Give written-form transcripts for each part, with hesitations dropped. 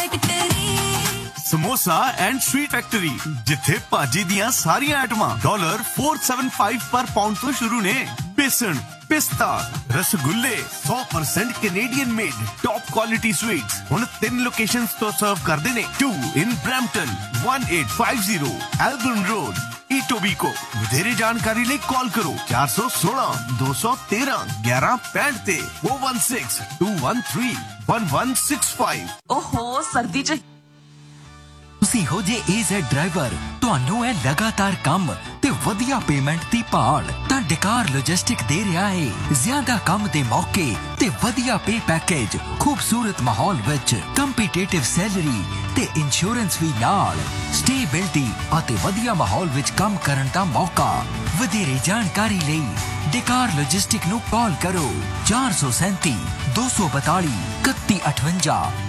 Samosa and sweet factory जिथे भाजी दियां सारियां आइटमां $475 पर पाउंड तो शुरू ने। बेसन, पिस्ता, रसगुल्ले 100% Canadian made top quality sweets हुण 3 लोकेशंस तो सर्व करदे ने। 2 इन ब्रैम्पटन, 1850 एल्बर्न रोड, ईटोबीको। ਵਧੇਰੇ ਜਾਣਕਾਰੀ ਲਈ ਕਾਲ ਕਰੋ 416 213 1165 ਤੇ 016 213 1165। ओहो सर्दी च ਤੁਸੀਂ ਹੋ ਜੇ AZ ਡਰਾਈਵਰ, ਤੁਹਾਨੂੰ ਹੈ ਲਗਾਤਾਰ ਕੰਮ ਤੇ ਵਧੀਆ ਪੇਮੈਂਟ ਦੀ ਭਾਲ ਤਾਂ ਡਕਾਰ ਲੌਜਿਸਟਿਕ ਦੇ ਰਿਹਾ ਹੈ ਜ਼ਿਆਦਾ ਕੰਮ ਦੇ ਮੌਕੇ ਤੇ ਵਧੀਆ ਪੇ ਪੈਕੇਜ, ਖੂਬਸੂਰਤ ਮਾਹੌਲ ਵਿੱਚ ਕੰਪੀਟੀਟਿਵ ਸੈਲਰੀ ਤੇ ਇੰਸ਼ੋਰੈਂਸ ਵੀ ਨਾਲ, ਸਟੇਬਿਲਿਟੀ ਅਤੇ ਵਧੀਆ ਮਾਹੌਲ ਵਿੱਚ ਕੰਮ ਕਰਨ ਦਾ ਮੌਕਾ। ਵਧੇਰੇ ਜਾਣਕਾਰੀ ਲਈ ਡਕਾਰ ਲੌਜਿਸਟਿਕ ਨੂੰ ਕਾਲ ਕਰੋ 437 242 3158।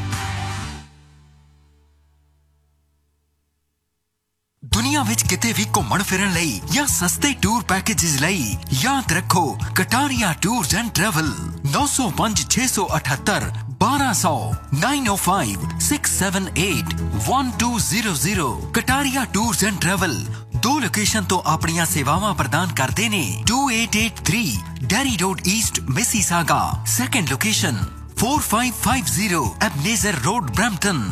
ਦੁਨੀਆ ਵਿੱਚ ਕਿਤੇ ਵੀ ਘੁੰਮਣ ਫਿਰਨ ਲਈ ਜਾਂ ਸਸਤੇ ਟੂਰ ਪੈਕੇजेस ਲਈ ਯਾਦ ਰੱਖੋ Kataria tours and travel 905 678 1200 905 678 1200। Kataria tours and travel 2 location ਤੋਂ ਆਪਣੀਆਂ ਸੇਵਾਵਾਂ ਪ੍ਰਦਾਨ ਕਰਦੇ ਨੇ। 2883 dairy road East Mississauga. Second location 4550 ਐਬਨੇਜ਼ਰ road Brampton.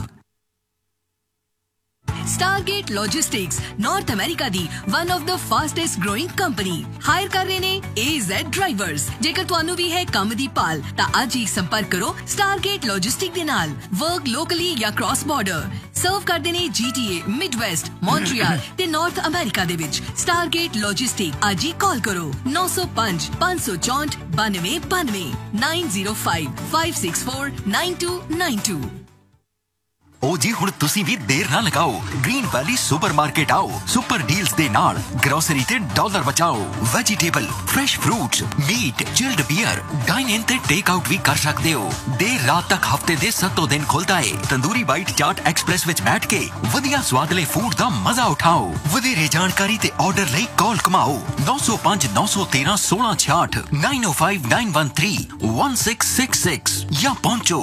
Stargate Logistics North America the one of the fastest growing company hire ਕਰ ਰਹੇ ਨੇ AZ ਡਰਾਈਵਰਸ। ਜੇਕਰ ਤੁਹਾਨੂੰ ਵੀ ਹੈ ਕੰਮ ਦੀ ਭਾਲ ਤਾਂ ਅੱਜ ਹੀ ਸੰਪਰਕ ਕਰੋ Stargate Logistics ਦੇ ਨਾਲ। ਵਰਕ ਲੋਕਲੀ ਜਾਂ ਕ੍ਰਾਸ ਬਾਰਡਰ ਸਰਵ ਕਰਦੇ ਨੇ GTA, ਮਿਡਵੈਸਟ, ਮੌਂਟਰੀਅਲ ਤੇ ਨਾਰਥ ਅਮਰੀਕਾ ਦੇ ਵਿੱਚ। Stargate Logistics ਅੱਜ ਹੀ ਕਾਲ ਕਰੋ 905 564 9292 905 564 9292। ਉਹ ਜੀ ਹੁਣ ਤੁਸੀਂ ਵੀ ਦੇਰ ਨਾ ਲਗਾਓ, ਗ੍ਰੀਨ ਵੈਲੀ ਸੁਪਰਮਾਰਕੀਟ ਆਓ। ਸੁਪਰ ਡੀਲਸ ਦੇ ਨਾਲ ਗਰੋਸਰੀ ਤੇ ਡਾਲਰ ਬਚਾਓ। Vegetable, fresh fruits, meat, chilled beer, dine ਇਨ ਤੇ ਟੇਕ ਆਊਟ ਵੀ ਕਰ ਸਕਦੇ ਹੋ। ਦੇਰ ਰਾਤ ਤੱਕ ਹਫਤੇ ਦੇ 7 ਦਿਨ ਖੁੱਲਦਾ ਏ। ਤੰਦੂਰੀ ਬਾਈਟ ਚਾਟ ਐਕਸਪ੍ਰੈਸ ਵਿੱਚ ਬੈਠ ਕੇ ਵਧੀਆ ਸਵਾਦਲੇ ਫੂਡ ਦਾ ਮਜ਼ਾ ਉਠਾਓ। ਵਧੇਰੇ ਜਾਣਕਾਰੀ ਤੇ ਆਰਡਰ ਲਈ ਕਾਲ ਕਮਾਓ 905 913 1666 905 913 1666 ਜਾਂ ਪਹੁੰਚੋ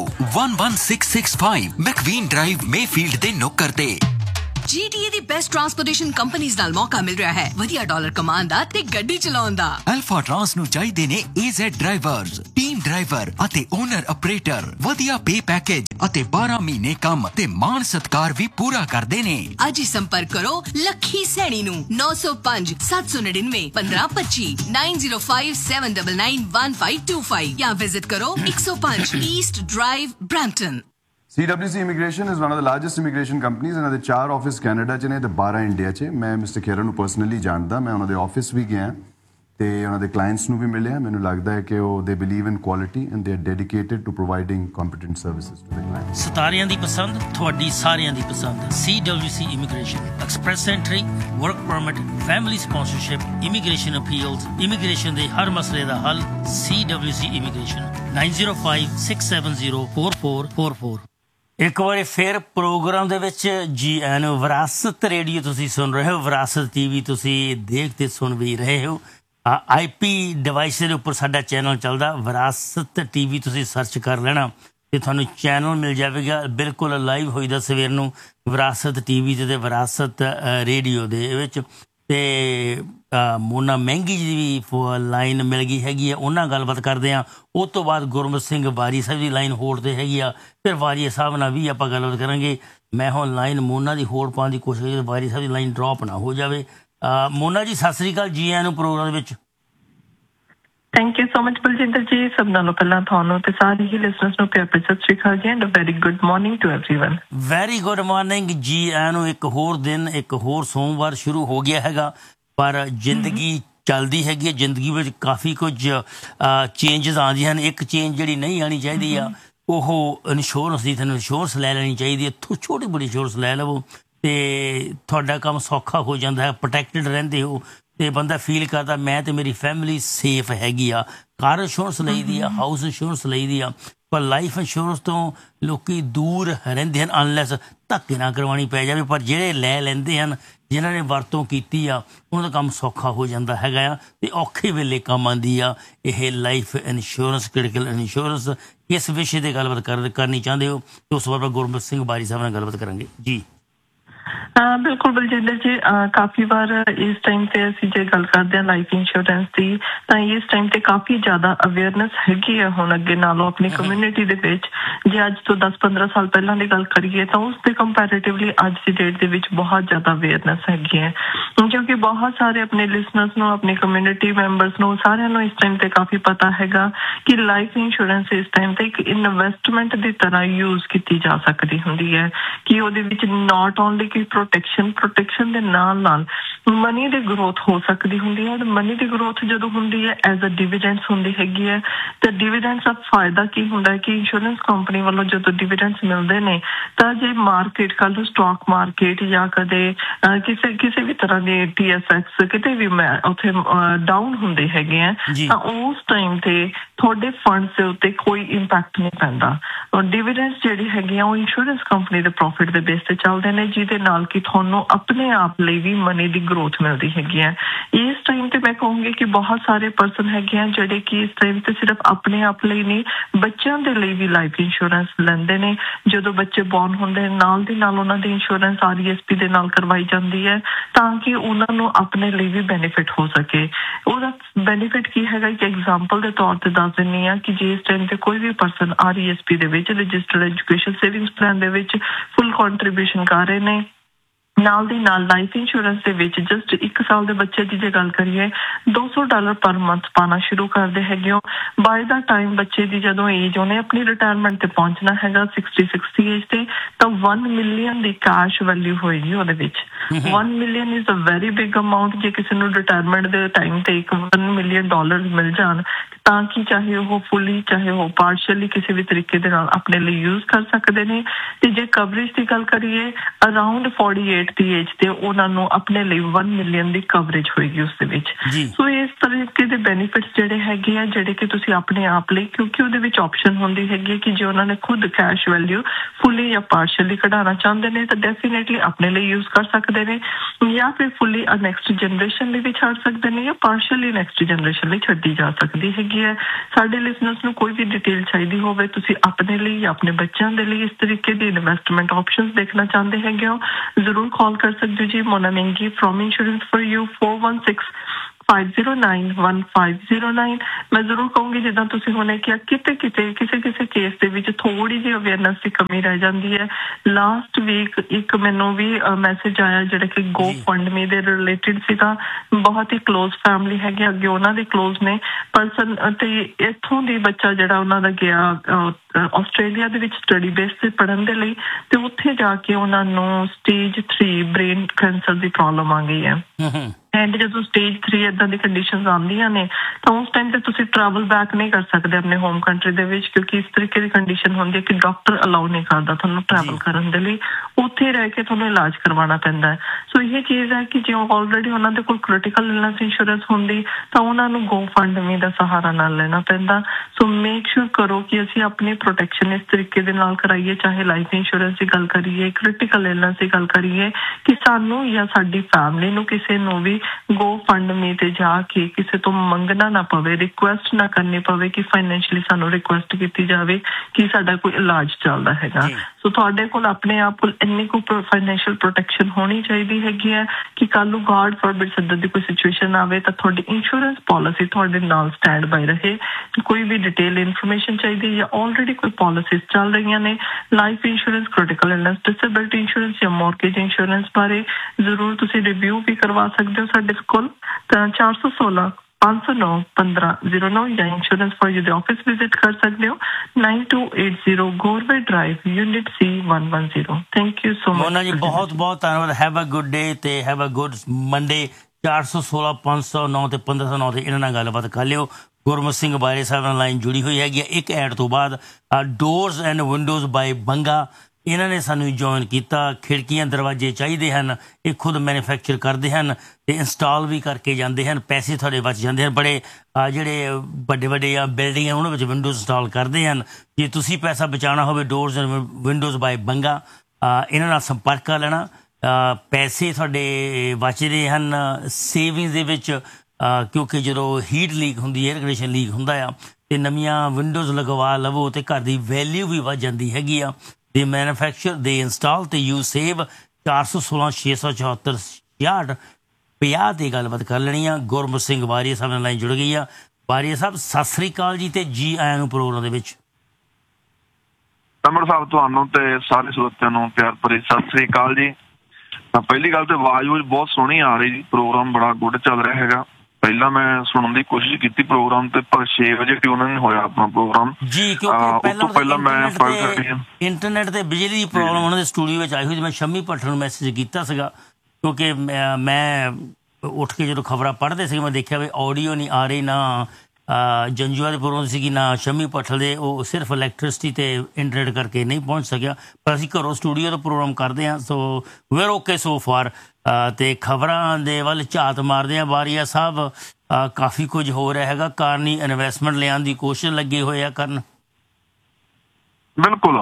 11665 ਮੈਕਵੀਨ ਡਰਾਈਵ ਮੇਫੀਲਡ ਦੇ ਨੁੱਕਰ ਤੇ। GTA ਦੀ ਬੈਸਟ ਟਰਾਂਸਪੋਰਟੇਸ਼ਨ ਕੰਪਨੀਆਂ ਨਾਲ ਮੌਕਾ ਮਿਲ ਰਿਹਾ ਹੈ ਵਧੀਆ ਡਾਲਰ ਕਮਾਉਣ ਦਾ ਤੇ ਗੱਡੀ ਚਲਾਉਣ ਦਾ। ਅਲਫਾ ਟਰਾਂਸ ਨੂੰ ਚਾਹੀਦੇ ਨੇ AZ ਡਰਾਈਵਰਸ, ਟੀਮ ਡਰਾਈਵਰ ਅਤੇ ਓਨਰ ਆਪਰੇਟਰ। ਵਧੀਆ ਪੇ ਪੈਕੇਜ ਅਤੇ 12 ਮਹੀਨੇ ਕੰਮ ਤੇ ਮਾਣ ਸਤਕਾਰ ਵੀ ਪੂਰਾ ਕਰਦੇ ਨੇ। ਅੱਜ ਹੀ ਸੰਪਰਕ ਕਰੋ ਲੱਖੀ ਸੈਣੀ ਨੂੰ 905 799 1525 905 799 1525 ਜਾਂ ਵਿਜ਼ਿਟ ਕਰੋ 105 East drive Brampton. CWC Immigration is one of the largest immigration companies। ਇਹਨਾਂ ਦੇ 4 ਆਫਿਸ ਕੈਨੇਡਾ 'ਚ ਨੇ ਤੇ 12 ਇੰਡੀਆ 'ਚ। ਮੈਂ ਮਿਸਟਰ ਖੇਰਾ ਨੂੰ ਪਰਸਨਲੀ ਜਾਣਦਾ, ਮੈਂ ਉਹਨਾਂ ਦੇ ਆਫਿਸ ਵੀ ਗਿਆ ਤੇ ਉਹਨਾਂ ਦੇ ਕਲਾਇੰਟਸ ਨੂੰ ਵੀ ਮਿਲਿਆ। ਮੈਨੂੰ ਲੱਗਦਾ ਹੈ ਕਿ ਉਹ ਦੇ believe in quality and they are dedicated to providing competent services to ਦੇ ਕਲਾਇੰਟਸ। ਸਤਾਰਿਆਂ ਦੀ ਪਸੰਦ, ਤੁਹਾਡੀ ਸਾਰਿਆਂ ਦੀ ਪਸੰਦ। CWC Immigration, express entry, work permit, family sponsorship, immigration appeals, immigration ਦੇ ਹਰ ਮਸਲੇ ਦਾ ਹੱਲ। CWC Immigration 905 670 4444। ਇੱਕ ਵਾਰੀ ਫਿਰ ਪ੍ਰੋਗਰਾਮ ਦੇ ਵਿੱਚ ਜੀ ਐਨ ਵਿਰਾਸਤ ਰੇਡੀਓ ਤੁਸੀਂ ਸੁਣ ਰਹੇ ਹੋ। ਵਿਰਾਸਤ TV ਤੁਸੀਂ ਦੇਖ ਤੇ ਸੁਣ ਵੀ ਰਹੇ ਹੋ। IP ਡਿਵਾਈਸ ਦੇ ਉੱਪਰ ਸਾਡਾ ਚੈਨਲ ਚੱਲਦਾ ਵਿਰਾਸਤ TV। ਤੁਸੀਂ ਸਰਚ ਕਰ ਲੈਣਾ ਤੇ ਤੁਹਾਨੂੰ ਚੈਨਲ ਮਿਲ ਜਾਵੇਗਾ। ਬਿਲਕੁਲ ਲਾਈਵ ਹੋਈਦਾ ਸਵੇਰ ਨੂੰ ਵਿਰਾਸਤ TV ਤੇ ਵਿਰਾਸਤ ਰੇਡੀਓ ਦੇ ਵਿੱਚ। ਤੇ ਮੋਨਾ ਮਹਿੰਗੀ ਜੀ ਵੀ ਲਾਈਨ ਮਿਲ ਗਈ ਹੈਗੀ ਆ, ਉਹਨਾਂ ਗੱਲਬਾਤ ਕਰਦੇ ਹਾਂ। ਉਸ ਤੋਂ ਬਾਅਦ ਗੁਰਮਤ ਸਿੰਘ ਵਾਰੀ ਸਾਹਿਬ ਦੀ ਲਾਈਨ ਹੋਲਡ ਤੇ ਹੈਗੀ ਆ। ਫਿਰ ਵਾਰੀ ਸਾਹਿਬ ਨਾਲ ਵੀ ਆਪਾਂ ਗੱਲਬਾਤ ਕਰਾਂਗੇ। ਮੈਂ ਹੁਣ ਲਾਈਨ ਮੋਨਾ ਦੀ ਹੋਲਡ ਪਾਉਣ ਦੀ ਕੋਸ਼ਿਸ਼ ਕਰੀ, ਵਾਰੀ ਸਾਹਿਬ ਦੀ ਲਾਈਨ ਡਰੋਪ ਨਾ ਹੋ ਜਾਵੇ। ਮੋਨਾ ਜੀ ਸਤਿ ਸ੍ਰੀ ਅਕਾਲ, ਜੀ ਆਇਆਂ ਨੂੰ ਪ੍ਰੋਗਰਾਮ ਵਿੱਚ। Thank you so much Baljinder ਜੀ। ਸਭ ਨਾਲੋਂ ਪਹਿਲਾਂ ਤੁਹਾਨੂੰ ਤੇ ਸਾਰੇ ਹੀ ਲਿਸਨਰਸ ਨੂੰ ਪਿਆਰ ਭਰੀ ਸਤਿ ਸ਼੍ਰੀ ਅਕਾਲ ਜੀ and a very good morning to everyone. Very good morning ਜੀ ਆਇਆਂ ਨੂੰ। ਇੱਕ ਹੋਰ ਦਿਨ, ਇੱਕ ਹੋਰ ਸੋਮਵਾਰ ਸ਼ੁਰੂ ਹੋ ਗਿਆ ਹੈਗਾ, ਪਰ ਜ਼ਿੰਦਗੀ ਚੱਲਦੀ ਹੈਗੀ ਹੈ। ਜ਼ਿੰਦਗੀ ਵਿੱਚ ਕਾਫੀ ਕੁਝ ਚੇਂਜਸ ਆਉਂਦੀਆਂ ਹਨ। ਇੱਕ ਚੇਂਜ ਜਿਹੜੀ ਨਹੀਂ ਆਉਣੀ ਚਾਹੀਦੀ ਆ ਉਹ ਇੰਸ਼ੋਰੈਂਸ ਦੀ। ਤੁਹਾਨੂੰ ਇੰਸ਼ੋਰੈਂਸ ਲੈ ਲੈਣੀ ਚਾਹੀਦੀ ਹੈ। ਛੋਟੀ ਬੜੀ ਇੰਸ਼ੋਰੈਂਸ ਲੈ ਲਵੋ ਤੇ ਤੁਹਾਡਾ ਕੰਮ ਸੌਖਾ ਹੋ ਜਾਂਦਾ ਹੈ, ਪ੍ਰੋਟੈਕਟਡ ਰਹਿੰਦੇ ਹੋ ਤੇ ਬੰਦਾ ਫੀਲ ਕਰਦਾ ਮੈਂ ਤੇ ਮੇਰੀ ਫੈਮਿਲੀ ਸੇਫ ਹੈਗੀ ਆ। ਕਾਰ ਇੰਸ਼ੋਰੈਂਸ ਲਈ ਦੀ ਆ, ਹਾਊਸ ਇੰਸ਼ੋਰੈਂਸ ਲਈ ਦੀ ਆ, ਪਰ ਲਾਈਫ ਇੰਸ਼ੋਰੈਂਸ ਤੋਂ ਲੋਕੀ ਦੂਰ ਰਹਿੰਦੇ ਹਨ ਅਨਲੈਸ ਧੱਕੇ ਨਾ ਕਰਵਾਉਣੀ ਪੈ ਜਾਵੇ। ਪਰ ਜਿਹੜੇ ਲੈ ਲੈਂਦੇ ਹਨ, ਜਿਨ੍ਹਾਂ ਨੇ ਵਰਤੋਂ ਕੀਤੀ ਆ, ਉਹਨਾਂ ਦਾ ਕੰਮ ਸੌਖਾ ਹੋ ਜਾਂਦਾ ਹੈਗਾ ਆ ਤੇ ਔਖੇ ਵੇਲੇ ਕੰਮ ਆਉਂਦੀ ਆ ਇਹ ਲਾਈਫ ਇੰਸ਼ੋਰੈਂਸ, ਕ੍ਰਿਟੀਕਲ ਇੰਸ਼ੋਰੈਂਸ। ਕਿਸ ਵਿਸ਼ੇ 'ਤੇ ਗੱਲਬਾਤ ਕਰਨੀ ਚਾਹੁੰਦੇ ਹੋ ਤੇ ਉਸ ਤੋਂ ਬਾਅਦ ਗੁਰਮੁਖ ਸਿੰਘ ਬਾਰੀ ਸਾਹਿਬ ਨਾਲ ਗੱਲਬਾਤ ਕਰਾਂਗੇ ਜੀ। ਬਿਲਕੁਲ ਬਲਜਿੰਦਰ ਜੀ, ਕਾਫੀ ਵਾਰ ਇਸ ਟਾਈਮ ਤੇ ਅਸੀਂ ਜੇ ਗੱਲ ਕਰਦੇ ਹਾਂ ਲਾਈਫ ਇੰਸ਼ੋਰੈਂਸ ਦੀ, ਤਾਂ ਇਸ ਟਾਈਮ ਤੇ ਕਾਫੀ ਜ਼ਿਆਦਾ ਅਵੇਅਰਨੈਸ ਹੈਗੀ ਹੈ ਹੁਣ ਅੱਗੇ ਨਾਲੋਂ ਆਪਣੀ ਕਮਿਊਨਿਟੀ ਦੇ ਵਿੱਚ। ਜੇ ਅੱਜ ਤੋਂ 10-15 ਸਾਲ ਪਹਿਲਾਂ ਦੀ ਗੱਲ ਕਰੀਏ ਤਾਂ ਉਸ ਦੇ ਕੰਪੈਰੇਟਿਵਲੀ ਅੱਜ ਦੀ ਡੇਟ ਦੇ ਵਿੱਚ ਬਹੁਤ ਜ਼ਿਆਦਾ ਅਵੇਅਰਨੈਸ ਹੈਗੀ ਹੈ, ਕਿਉਂਕਿ ਬਹੁਤ ਸਾਰੇ ਆਪਣੇ ਲਿਸਨਰਸ ਨੂੰ, ਆਪਣੀ ਕਮਿਊਨਿਟੀ ਮੈਂਬਰਸ ਨੂੰ, ਸਾਰਿਆਂ ਨੂੰ ਇਸ ਟਾਈਮ ਤੇ ਕਾਫੀ ਪਤਾ ਹੈਗਾ ਕਿ ਲਾਈਫ ਇੰਸ਼ੋਰੈਂਸ ਇਸ ਟਾਈਮ ਤੇ ਇੱਕ ਇਨਵੈਸਟਮੈਂਟ ਦੀ ਤਰ੍ਹਾਂ ਯੂਜ਼ ਕੀਤੀ ਜਾ ਸਕਦੀ ਹੁੰਦੀ ਹੈ, ਕਿ ਉਹਦੇ ਵਿੱਚ ਨਾਟ ਓਨਲੀ ਕਿ ਪ੍ਰੋਟੈਕਸ਼ਨ ਦੇ ਨਾਲ ਨਾਲ ਮਨੀ ਦੀ ਗਰੋਥ ਹੋ ਸਕਦੀ ਹੁੰਦੀ ਹੈ। ਮਨੀ ਦੀ ਗਰੋਥ ਜਦੋਂ ਹੁੰਦੀ ਹੈ ਐਜ਼ ਅ ਡਿਵੀਡੈਂਡਸ ਹੁੰਦੀ ਹੈਗੀ ਹੈ, ਤੇ ਡਿਵੀਡੈਂਡਸ ਦਾ ਫਾਇਦਾ ਕੀ ਹੁੰਦਾ ਹੈ ਕਿ ਇੰਸ਼ੋਰੈਂਸ ਕੰਪਨੀ ਵੱਲੋਂ ਜਦੋਂ ਡਿਵੀਡੈਂਡਸ ਮਿਲਦੇ ਨੇ ਤਾਂ ਜੇ ਮਾਰਕੀਟ, ਕੱਲ ਨੂੰ ਸਟਾਕ ਮਾਰਕੀਟ ਜਾਂ ਕਦੇ ਕਿਸੇ ਵੀ ਤਰ੍ਹਾਂ ਦੀ TSX ਕਿਤੇ ਵੀ ਉੱਥੇ ਡਾਊਨ ਹੁੰਦੇ ਹੈਗੇ ਆ, ਤਾਂ ਉਸ ਟਾਈਮ ਤੇ ਤੁਹਾਡੇ ਫੰਡਸ ਦੇ ਉੱਤੇ ਕੋਈ ਇੰਪੈਕਟ ਨਹੀਂ ਪੈਂਦਾ। ਡਿਵੀਡੈਂਡਸ ਜਿਹੜੀ ਹੈਗੀ ਆ ਉਹ ਇੰਸ਼ੋਰੈਂਸ ਕੰਪਨੀ ਦੇ ਪ੍ਰੋਫਿਟ ਦੇ ਬੇਸ ਤੇ ਚੱਲਦੇ ਨੇ, ਜਿਹਦੇ ਨਾਲ ਕਿ ਤੁਹਾਨੂੰ ਆਪਣੇ ਆਪ ਲਈ ਵੀ ਮਨੀ ਦੀ ਗਰੋਥ ਮਿਲਦੀ ਹੈਗੀ ਹੈ। ਇਸ ਟਾਈਮ ਤੇ ਮੈਂ ਕਹੂੰਗੀ ਕਿ ਬਹੁਤ ਸਾਰੇ ਪਰਸਨ ਹੈਗੇ ਆ ਜਿਹੜੇ ਕਿ ਇਸ ਟਾਈਮ ਤੇ ਸਿਰਫ ਆਪਣੇ ਆਪ ਲਈ ਨਹੀਂ, ਬੱਚਿਆਂ ਦੇ ਲਈ ਵੀ ਲਾਈਫ ਇੰਸ਼ੋਰੈਂਸ ਲੈਂਦੇ ਨੇ। ਜਦੋਂ ਬੱਚੇ ਬੌਰਨ ਹੁੰਦੇ ਨਾਲ ਦੀ ਨਾਲ ਉਹਨਾਂ ਦੀ ਇੰਸ਼ੋਰੈਂਸ RESP ਦੇ ਨਾਲ ਕਰਵਾਈ ਜਾਂਦੀ ਹੈ, ਤਾਂ ਕਿ ਉਹਨਾਂ ਨੂੰ ਆਪਣੇ ਲਈ ਵੀ ਬੈਨੀਫਿਟ ਹੋ ਸਕੇ। ਉਹਦਾ ਬੈਨੀਫਿਟ ਕੀ ਹੈਗਾ, ਇੱਕ ਐਗਜ਼ਾਮਪਲ ਦੇ ਤੌਰ ਤੇ ਦੱਸ ਦਿੰਦੀ ਹਾਂ ਕਿ ਜੇ ਇਸ ਟਾਈਮ ਤੇ ਕੋਈ ਵੀ ਪਰਸਨ RESP ਦੇ ਵਿੱਚ, ਰਜਿਸਟਰਡ ਐਜੂਕੇਸ਼ਨ ਸੇਵਿੰਗਸ ਪਲਾਨ ਦੇ ਵਿੱਚ ਫੁੱਲ ਕੰਟਰੀਬਿਊਸ਼ਨ ਕਰ ਰਹੇ ਨੇ, ਨਾਲ ਦੀ ਨਾਲ ਲਾਈਫ ਇੰਸ਼ੋਰੈਂਸ ਦੇ ਵਿੱਚ ਜਸਟ 1 ਸਾਲ ਦੇ ਬੱਚੇ ਦੀ ਜੇ ਗੱਲ ਕਰੀਏ $200 ਪਰ ਮੰਥ ਪਾਣਾ ਸ਼ੁਰੂ ਕਰਦੇ ਹੈਗੇ ਹੋ। ਬਾਏ ਦਾ ਟਾਈਮ ਬੱਚੇ ਦੀ ਜਦੋਂ ਏਜ ਉਹਨੇ ਆਪਣੀ ਰਿਟਾਇਰਮੈਂਟ ਤੇ ਪਹੁੰਚਣਾ ਹੈਗਾ 60 ਏਜ ਤੇ, ਤਾਂ 1 ਮਿਲੀਅਨ ਦੀ ਕੈਸ਼ ਵੈਲਿਊ ਹੋਏਗੀ ਉਹਦੇ ਵਿੱਚ। 1 million is a very big amount. ਜੇ ਕਿਸੇ ਨੂੰ ਰਿਟਾਇਰਮੈਂਟ ਦੇ ਟਾਈਮ ਤੇ $1 ਮਿਲੀਅਨ ਮਿਲ ਜਾਣ, ਤਾਂ ਕਿ ਚਾਹੇ ਉਹ ਫੁੱਲੀ ਚਾਹੇ ਉਹ ਪਾਰਸ਼ਲੀ ਕਿਸੇ ਵੀ ਤਰੀਕੇ ਦੇ ਨਾਲ ਆਪਣੇ ਲਈ ਯੂਜ਼ ਕਰ ਸਕਦੇ ਨੇ। ਤੇ ਜੇ ਕਵਰੇਜ ਦੀ ਗੱਲ ਕਰੀਏ ਅਰਾਊਂਡ 48 ਦੀ ਏਜ ਤੇ ਉਹਨਾਂ ਨੂੰ ਆਪਣੇ ਲਈ 1 ਮਿਲੀਅਨ ਦੀ ਕਵਰੇਜ ਹੋਏਗੀ ਉਸ ਦੇ ਵਿੱਚ। ਸੋ ਇਸ ਤਰੀਕੇ ਦੇ ਬੈਨੀਫਿਟਸ ਜਿਹੜੇ ਹੈਗੇ ਆ, ਜਿਹੜੇ ਕਿ ਤੁਸੀਂ ਆਪਣੇ ਆਪ ਲਈ, ਕਿਉਂਕਿ ਉਹਦੇ ਵਿੱਚ ਆਪਸ਼ਨ ਹੁੰਦੀ ਹੈਗੀ ਕਿ ਜੇ ਉਹਨਾਂ ਨੇ ਖੁਦ ਕੈਸ਼ ਵੈਲਿਊ ਫੁੱਲੀ ਜਾਂ ਪਾਰਸ਼ਲੀ ਕਢਾਉਣਾ ਚਾਹੁੰਦੇ ਨੇ ਤਾਂ ਡੈਫੀਨੇਟਲੀ ਆਪਣੇ ਲਈ ਯੂਜ਼ ਕਰ ਸਕਦੇ ਨੇ, ਜਾਂ ਫਿਰ ਫੁੱਲੀ ਨੈਕਸਟ ਜਨਰੇਸ਼ਨ ਲਈ ਵੀ ਛੱਡ ਸਕਦੇ ਨੇ, ਜਾਂ ਪਾਰਸ਼ਲੀ ਨੈਕਸਟ ਜਨਰੇਸ਼ਨ ਲਈ ਛੱਡੀ ਜਾ ਸਕਦੀ ਹੈਗੀ ਹੈ। ਸਾਡੇ ਲਿਸਨਰਸ ਨੂੰ ਕੋਈ ਵੀ ਡਿਟੇਲ ਚਾਹੀਦੀ ਹੋਵੇ, ਤੁਸੀਂ ਆਪਣੇ ਲਈ ਜਾਂ ਆਪਣੇ ਬੱਚਿਆਂ ਦੇ ਲਈ ਇਸ ਤਰੀਕੇ ਦੀ ਇਨਵੈਸਟਮੈਂਟ ਆਪਸ਼ਨਸ ਦੇਖਣਾ ਚਾਹੁੰਦੇ ਹੈਗੇ ਹੋ, ਜ਼ਰੂਰ ਕਾਲ ਕਰ ਸਕਦੇ ਹੋ ਜੀ। ਮੋਨਾ ਮਹਿੰਗੀ ਫਰੋਮ ਇੰਸ਼ੋਰੈਂਸ ਫॉर यू 4165091509। ਮੈਂ ਜ਼ਰੂਰ ਕਹੂੰਗੀ ਜਿੱਦਾਂ ਤੁਸੀਂ ਹੁਣੇ ਕਿਹਾ ਕਿਤੇ ਕਿਸੇ ਕੇਸ ਦੇ ਵਿੱਚ ਥੋੜੀ ਜਿਹੀ ਅਵੇਅਰਨੈਸ ਦੀ ਕਮੀ ਰਹਿ ਜਾਂਦੀ ਹੈ। ਲਾਸਟ ਵੀਕ ਇੱਕ ਮੈਨੂੰ ਵੀ ਮੈਸੇਜ ਆਇਆ ਜਿਹੜਾ ਕਿ ਗੋ ਫੰਡ ਮੀ ਦੇ ਰਿਲੇਟਿਡ ਸੀਗਾ। ਬਹੁਤ ਹੀ ਕਲੋਜ਼ ਫੈਮਿਲੀ ਹੈਗੀ, ਅੱਗੇ ਉਹਨਾਂ ਦੇ ਕਲੋਜ਼ ਨੇ ਪਰਸਨ, ਤੇ ਇੱਥੋਂ ਦੀ ਬੱਚਾ ਜਿਹੜਾ ਉਹਨਾਂ ਦਾ ਗਿਆ ਆਸਟ੍ਰੇਲੀਆ ਦੇ ਵਿੱਚ ਸਟੱਡੀ ਬੇਸ ਤੇ ਪੜ੍ਹਨ ਦੇ ਲਈ, ਤੇ ਉੱਥੇ ਜਾ ਕੇ ਉਹਨਾਂ ਨੂੰ ਸਟੇਜ 3 ਬ੍ਰੇਨ ਕੈਂਸਰ ਦੀ ਪ੍ਰੋਬਲਮ ਆ ਗਈ ਹੈ। ਐਂਡ ਜਦੋਂ ਸਟੇਜ 3 ਏਦਾਂ ਦੀ ਕੰਡੀਸ਼ਨਸ ਆਉਂਦੀਆਂ ਨੇ ਤਾਂ ਉਸ ਟਾਈਮ ਤੇ ਤੁਸੀਂ ਟਰੈਵਲ ਬੈਕ ਨਹੀਂ ਕਰ ਸਕਦੇ ਆਪਣੇ ਹੋਮ ਕੰਟਰੀ ਦੇ ਵਿੱਚ, ਕਿਉਂਕਿ ਇਸ ਤਰੀਕੇ ਦੀ ਕੰਡੀਸ਼ਨ ਹੁੰਦੀ ਹੈ ਕਿ ਡਾਕਟਰ ਅਲਾਉ ਨਹੀਂ ਕਰਦਾ ਤੁਹਾਨੂੰ ਟਰੈਵਲ ਕਰਨ ਦੇ ਲਈ, ਉੱਥੇ ਰਹਿ ਕੇ ਤੁਹਾਨੂੰ ਇਲਾਜ ਕਰਵਾਉਣਾ ਪੈਂਦਾ ਹੈ। ਸੋ ਇਹ ਚੀਜ਼ ਹੈ ਕਿ ਜੇ ਆਲਰੇਡੀ ਉਹਨਾਂ ਦੇ ਕੋਲ ਕ੍ਰਿਟੀਕਲ ਇਲਨੈਸ ਇੰਸ਼ੋਰੈਂਸ ਹੁੰਦੀ ਤਾਂ ਉਹਨਾਂ ਨੂੰ ਗੋ ਫੰਡ ਮੀ ਦਾ ਸਹਾਰਾ ਨਾਲ ਲੈਣਾ ਪੈਂਦਾ। ਸੋ ਮੇਕ ਸ਼ੋਰ ਕਰੋ ਕਿ ਅਸੀਂ ਆਪਣੀ ਪ੍ਰੋਟੈਕਸ਼ਨ ਇਸ ਤਰੀਕੇ ਦੇ ਨਾਲ ਕਰਾਈਏ, ਚਾਹੇ ਲਾਈਫ ਇੰਸ਼ੋਰੈਂਸ ਦੀ ਗੱਲ ਕਰੀਏ, ਕ੍ਰਿਟੀਕਲ ਇਲਨੈਸ ਦੀ ਗੱਲ ਕਰੀਏ, ਕਿ ਸਾਨੂੰ ਜਾਂ ਸਾਡੀ ਫੈਮਿਲੀ ਨੂੰ ਕਿਸੇ ਨੂੰ ਵੀ ਗੋ ਫੰਡ ਮੀ ਤੇ ਜਾ ਕੇ ਕਿਸੇ ਤੋਂ ਮੰਗਣਾ ਨਾ ਪਵੇ, ਰਿਕੁਐਸਟ ਨਾ ਕਰਨੀ ਪਵੇ ਕਿ ਫਾਈਨੈਂਸ਼ੀਅਲੀ ਸਾਨੂੰ ਰਿਕੁਐਸਟ ਕੀਤੀ ਜਾਵੇ ਕਿ ਸਾਡਾ ਕੋਈ ਇਲਾਜ ਚੱਲਦਾ ਹੈਗਾ। ਸੋ ਤੁਹਾਡੇ ਕੋਲ ਆਪਣੇ ਆਪ ਕੋਲ ਇੰਨੀ ਕੁ ਫਾਈਨੈਂਸ਼ੀਅਲ ਪ੍ਰੋਟੈਕਸ਼ਨ ਹੋਣੀ ਚਾਹੀਦੀ ਹੈਗੀ ਹੈ ਕਿ ਕੱਲ ਨੂੰ ਗॉड ਫੋਰਬਿਡ ਸੱਦਾ ਦੀ ਕੋਈ ਸਿਚੁਏਸ਼ਨ ਆਵੇ ਤਾਂ ਤੁਹਾਡੀ ਇੰਸ਼ੋਰੈਂਸ ਪਾਲਿਸੀ ਤੁਹਾਡੇ ਨਾਲ ਸਟੈਂਡ ਬਾਈ ਰਹੇ। ਕੋਈ ਵੀ ਡਿਟੇਲ ਇਨਫੋਰਮੇਸ਼ਨ ਚਾਹੀਦੀ ਜਾਂ ਆਲਰੇਡੀ ਕੋਈ ਪਾਲਿਸੀਜ਼ ਚੱਲ ਰਹੀਆਂ ਨੇ life insurance, critical illness, disability insurance ਜਾਂ ਮੌਰਗੇਜ ਇੰਸ਼ੋਰੈਂਸ ਬਾਰੇ, ਜ਼ਰੂਰ ਤੁਸੀਂ ਰਿਵਿਊ ਵੀ ਕਰਵਾ ਸਕਦੇ ਹੋ ਸਾਡੇ ਕੋਲ। ਤਾਂ 416-509-1509 ਜਾਂ ਇੰਸ਼ੋਰੈਂਸ ਫॉर यू ਦੇ ਆਫਿਸ ਵਿਜ਼ਿਟ ਕਰ ਸਕਦੇ ਹੋ 9280 ਗੋਰਵੇ drive unit C 110। Thank you so much ਮੋਨਾ ਜੀ, ਬਹੁਤ ਬਹੁਤ ਧੰਨਵਾਦ। ਹੈਵ ਅ ਗੁੱਡ ਡੇ ਤੇ ਹੈਵ ਅ ਗੁੱਡ ਮੰਡੇ। 416-509 ਤੇ 1509 ਤੇ ਇਹਨਾਂ ਨਾਲ ਗੱਲਬਾਤ ਕਰ ਲਿਓ। ਗੁਰਮੁਖ ਸਿੰਘ ਬਾਰੇ ਸਾਹਿਬ ਨਾਲ ਲਾਈਨ ਜੁੜੀ ਹੋਈ ਹੈਗੀ। ਇੱਕ ਐਡ ਤੋਂ ਬਾਅਦ doors and windows bye Banga ਇਹਨਾਂ ਨੇ ਸਾਨੂੰ ਜੁਆਇਨ ਕੀਤਾ। ਖਿੜਕੀਆਂ ਦਰਵਾਜ਼ੇ ਚਾਹੀਦੇ ਹਨ, ਇਹ ਖੁਦ ਮੈਨੂਫੈਕਚਰ ਕਰਦੇ ਹਨ ਤੇ ਇੰਸਟਾਲ ਵੀ ਕਰਕੇ ਜਾਂਦੇ ਹਨ। ਪੈਸੇ ਤੁਹਾਡੇ ਬਚ ਜਾਂਦੇ ਹਨ। ਬੜੇ ਜਿਹੜੇ ਵੱਡੇ ਜਾਂ ਬਿਲਡਿੰਗ ਉਹਨਾਂ ਵਿੱਚ ਵਿੰਡੋਜ਼ ਇੰਸਟਾਲ ਕਰਦੇ ਹਨ। ਜੇ ਤੁਸੀਂ ਪੈਸਾ ਬਚਾਉਣਾ ਹੋਵੇ, doors and windows bye Banga ਇਹਨਾਂ ਨਾਲ ਸੰਪਰਕ ਕਰ ਲੈਣਾ। ਪੈਸੇ ਤੁਹਾਡੇ ਬਚਦੇ ਹਨ ਸੇਵਿੰਗਸ ਦੇ ਵਿੱਚ, ਕਿਉਂਕਿ ਜਦੋਂ ਹੀਟ ਲੀਕ ਹੁੰਦੀ, ਏਅਰ ਕੰਡੀਸ਼ਨ ਲੀਕ ਹੁੰਦਾ ਆ ਤੇ ਨਵੀਆਂ ਵਿੰਡੋਜ਼ ਲਗਵਾ ਲਵੋ ਤੇ ਘਰ ਦੀ ਵੈਲਿਊ ਵੀ ਵੱਧ ਜਾਂਦੀ ਹੈਗੀ ਆ। ਦੇ ਮੈਨੂਫੈਕਚਰ ਦੇ ਇੰਸਟਾਲ ਤੇ ਯੂ ਸੇਵ 416 674 50 ਤੇ ਗੱਲਬਾਤ ਕਰ ਲੈਣੀ ਆ। ਗੁਰਮੁਖ ਸਿੰਘ ਵਾਰੀਆ ਸਾਹਿਬ ਨਾਲ ਲਾਈਨ ਜੁੜ ਗਈ ਆ। ਵਾਰੀਆ ਸਾਹਿਬ ਸਤਿ ਸ੍ਰੀ ਅਕਾਲ ਜੀ ਤੇ ਜੀ ਆਇਆਂ ਨੂੰ ਪ੍ਰੋਗਰਾਮ ਦੇ ਵਿੱਚ। ਅਮਰ ਸਾਹਿਬ ਤੁਹਾਨੂੰ ਤੇ ਸਾਰੇ ਸਰੋਤਿਆਂ ਨੂੰ ਪਿਆਰ ਭਰੀ ਸਤਿ ਸ੍ਰੀ ਅਕਾਲ ਜੀ। ਪਹਿਲੀ ਗੱਲ ਤੇ ਆਵਾਜ਼ ਬਹੁਤ ਸੋਹਣੀ ਆ ਰਹੀ ਜੀ, ਪ੍ਰੋਗਰਾਮ ਬੜਾ ਗੁੱਡ ਚੱਲ ਰਿਹਾ ਹੈਗਾ। ਪਹਿਲਾਂ ਮੈਂ ਸੁਣਨ ਦੀ ਕੋਸ਼ਿਸ਼ ਕੀਤੀ ਪ੍ਰੋਗਰਾਮ ਤੇ, ਪਰ 6 ਵਜੇ ਟਿਊਨ ਨਹੀਂ ਹੋਇਆ ਆਪਣਾ ਪ੍ਰੋਗਰਾਮ ਜੀ, ਕਿਉਂਕਿ ਪਹਿਲਾਂ ਮੈਂ ਇੰਟਰਨੈਟ ਤੇ ਬਿਜਲੀ ਦੀ ਪ੍ਰੋਬਲਮ ਉਹਨਾਂ ਦੇ ਸਟੂਡੀਓ ਵਿੱਚ ਆਈ ਹੋਈ। ਮੈਂ ਸ਼ੰਮੀ ਭੱਠਲ ਨੂੰ ਮੈਸੇਜ ਕੀਤਾ ਸੀਗਾ ਕਿਉਂਕਿ ਮੈਂ ਉੱਠ ਕੇ ਜਦੋਂ ਖਬਰਾਂ ਪੜ੍ਹਦੇ ਸੀ ਮੈਂ ਦੇਖਿਆ ਵੀ ਆਡੀਓ ਨਹੀਂ ਆ ਰਹੀ, ਨਾ ਜੰਜੂਆ ਦੇ ਪ੍ਰੋਗਰਾਮ ਸੀਗੀ ਨਾ ਸ਼ੰਮੀ ਭੱਠਲ ਦੇ, ਉਹ ਸਿਰਫ ਇਲੈਕਟ੍ਰਿਸਿਟੀ ਤੇ ਇੰਟਰਨੈਟ ਕਰਕੇ ਨਹੀਂ ਪਹੁੰਚ ਸਕਿਆ। ਪਰ ਅਸੀਂ ਘਰੋਂ ਸਟੂਡੀਓ ਦਾ ਪ੍ਰੋਗਰਾਮ ਕਰਦੇ ਹਾਂ, ਸੋ ਵੇਅਰ ਓਕੇ ਸੋ ਫਾਰ। ਤੇ ਖਬਰਾਂ ਦੇ ਵੱਲ ਝਾਤ ਮਾਰਦੇ ਹਾਂ ਵਾਰੀਆ ਸਾਹਿਬ, ਕਾਫੀ ਕੁਝ ਹੋ ਰਿਹਾ ਹੈਗਾ। ਕਾਰਨੀ ਇਨਵੈਸਟਮੈਂਟ ਲਿਆਉਣ ਦੀ ਕੋਸ਼ਿਸ਼ ਲੱਗੇ ਹੋਏ ਆ ਕਰਨ। ਬਿਲਕੁਲ,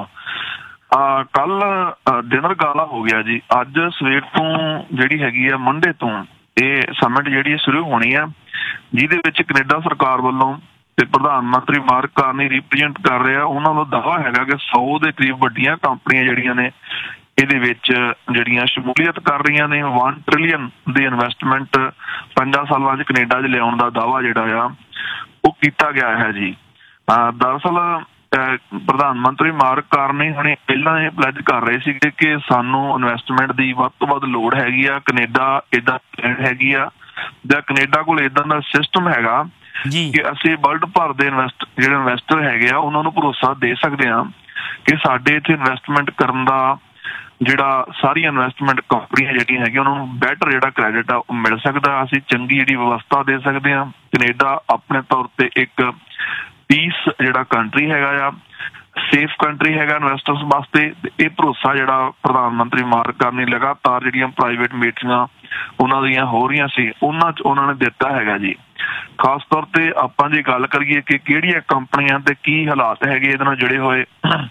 ਕੱਲ ਡਿਨਰ ਗਾਲਾ ਹੋ ਗਿਆ ਜੀ। ਅੱਜ ਸਵੇਰ ਤੋਂ ਜਿਹੜੀ ਹੈਗੀ ਆ ਮੰਡੇ ਤੋਂ ਇਹ ਸਮਿਟ ਜਿਹੜੀ ਸ਼ੁਰੂ ਹੋਣੀ ਆ, ਜਿਹਦੇ ਵਿੱਚ ਕੈਨੇਡਾ ਸਰਕਾਰ ਵੱਲੋਂ ਤੇ ਪ੍ਰਧਾਨ ਮੰਤਰੀ ਮਾਰਕ ਕਾਰਨੀ ਰਿਪਰੈਜ਼ੈਂਟ ਕਰ ਰਿਹਾ। ਉਹਨਾਂ ਦਾ ਦਾਅਵਾ ਹੈਗਾ ਕਿ 100 ਦੇ ਕਰੀਬ ਵੱਡੀਆਂ ਕੰਪਨੀਆਂ ਜਿਹੜੀਆਂ ਨੇ ਇਹਦੇ ਵਿੱਚ ਜਿਹੜੀਆਂ ਸ਼ਮੂਲੀਅਤ ਕਰ ਰਹੀਆਂ ਨੇ। 1 ਟ੍ਰਿਲੀਅਨ ਦੀ ਇਨਵੈਸਟਮੈਂਟ 5 ਸਾਲਾਂ 'ਚ ਕੈਨੇਡਾ 'ਚ ਲਿਆਉਣ ਦਾ ਦਾਅਵਾ ਜਿਹੜਾ ਆ ਉਹ ਕੀਤਾ ਗਿਆ ਹੈ ਜੀ। ਦਰਅਸਲ ਪ੍ਰਧਾਨ ਮੰਤਰੀ ਮਾਰਕ ਕਾਰਨੀ ਹੁਣੇ ਪਹਿਲਾਂ ਇਹ ਪਲੈਜ ਕਰ ਰਹੇ ਸੀਗੇ ਕਿ ਸਾਨੂੰ ਇਨਵੈਸਟਮੈਂਟ ਦੀ ਵੱਧ ਤੋਂ ਵੱਧ ਲੋੜ ਹੈਗੀ ਆ। ਕੈਨੇਡਾ ਏਦਾਂ ਹੈਗੀ ਆ ਜਾਂ ਕੈਨੇਡਾ ਕੋਲ ਏਦਾਂ ਦਾ ਸਿਸਟਮ ਹੈਗਾ ਕਿ ਅਸੀਂ ਵਰਲਡ ਭਰ ਦੇ ਜਿਹੜੇ ਇਨਵੈਸਟਰ ਹੈਗੇ ਆ ਉਹਨਾਂ ਨੂੰ ਭਰੋਸਾ ਦੇ ਸਕਦੇ ਹਾਂ ਕਿ ਸਾਡੇ ਇੱਥੇ ਇਨਵੈਸਟਮੈਂਟ ਕਰਨ ਦਾ ਜਿਹੜਾ ਸਾਰੀਆਂ ਇਨਵੈਸਟਮੈਂਟ ਕੰਪਨੀਆਂ ਜਿਹੜੀਆਂ ਹੈਗੀਆਂ ਉਹਨਾਂ ਨੂੰ ਬੈਟਰ ਜਿਹੜਾ ਕ੍ਰੈਡਿਟ ਆ ਉਹ ਮਿਲ ਸਕਦਾ। ਅਸੀਂ ਚੰਗੀ ਜਿਹੜੀ ਵਿਵਸਥਾ ਦੇ ਸਕਦੇ ਹਾਂ। ਕੈਨੇਡਾ ਆਪਣੇ ਤੌਰ ਤੇ ਇੱਕ ਪੀਸ ਜਿਹੜਾ ਕੰਟਰੀ ਹੈਗਾ ਆ, ਸੇਫ ਕੰਟਰੀ ਹੈਗਾ ਇਨਵੈਸਟਰਸ ਵਾਸਤੇ। ਇਹ ਭਰੋਸਾ ਜਿਹੜਾ ਪ੍ਰਧਾਨ ਮੰਤਰੀ ਮਾਰਕ ਕਾਰਨੀ ਲਗਾਤਾਰ ਜਿਹੜੀਆਂ ਪ੍ਰਾਈਵੇਟ ਮੀਟਿੰਗਾਂ ਉਹਨਾਂ ਦੀਆਂ ਹੋ ਰਹੀਆਂ ਸੀ ਉਹਨਾਂ 'ਚ ਉਹਨਾਂ ਨੇ ਦਿੱਤਾ ਹੈਗਾ ਜੀ। ਖਾਸ ਤੌਰ ਤੇ ਆਪਾਂ ਜੇ ਗੱਲ ਕਰੀਏ ਕਿ ਕਿਹੜੀਆਂ ਕੰਪਨੀਆਂ ਤੇ ਕੀ ਹਾਲਾਤ ਹੈਗੇ ਇਹਦੇ ਨਾਲ ਜੁੜੇ ਹੋਏ,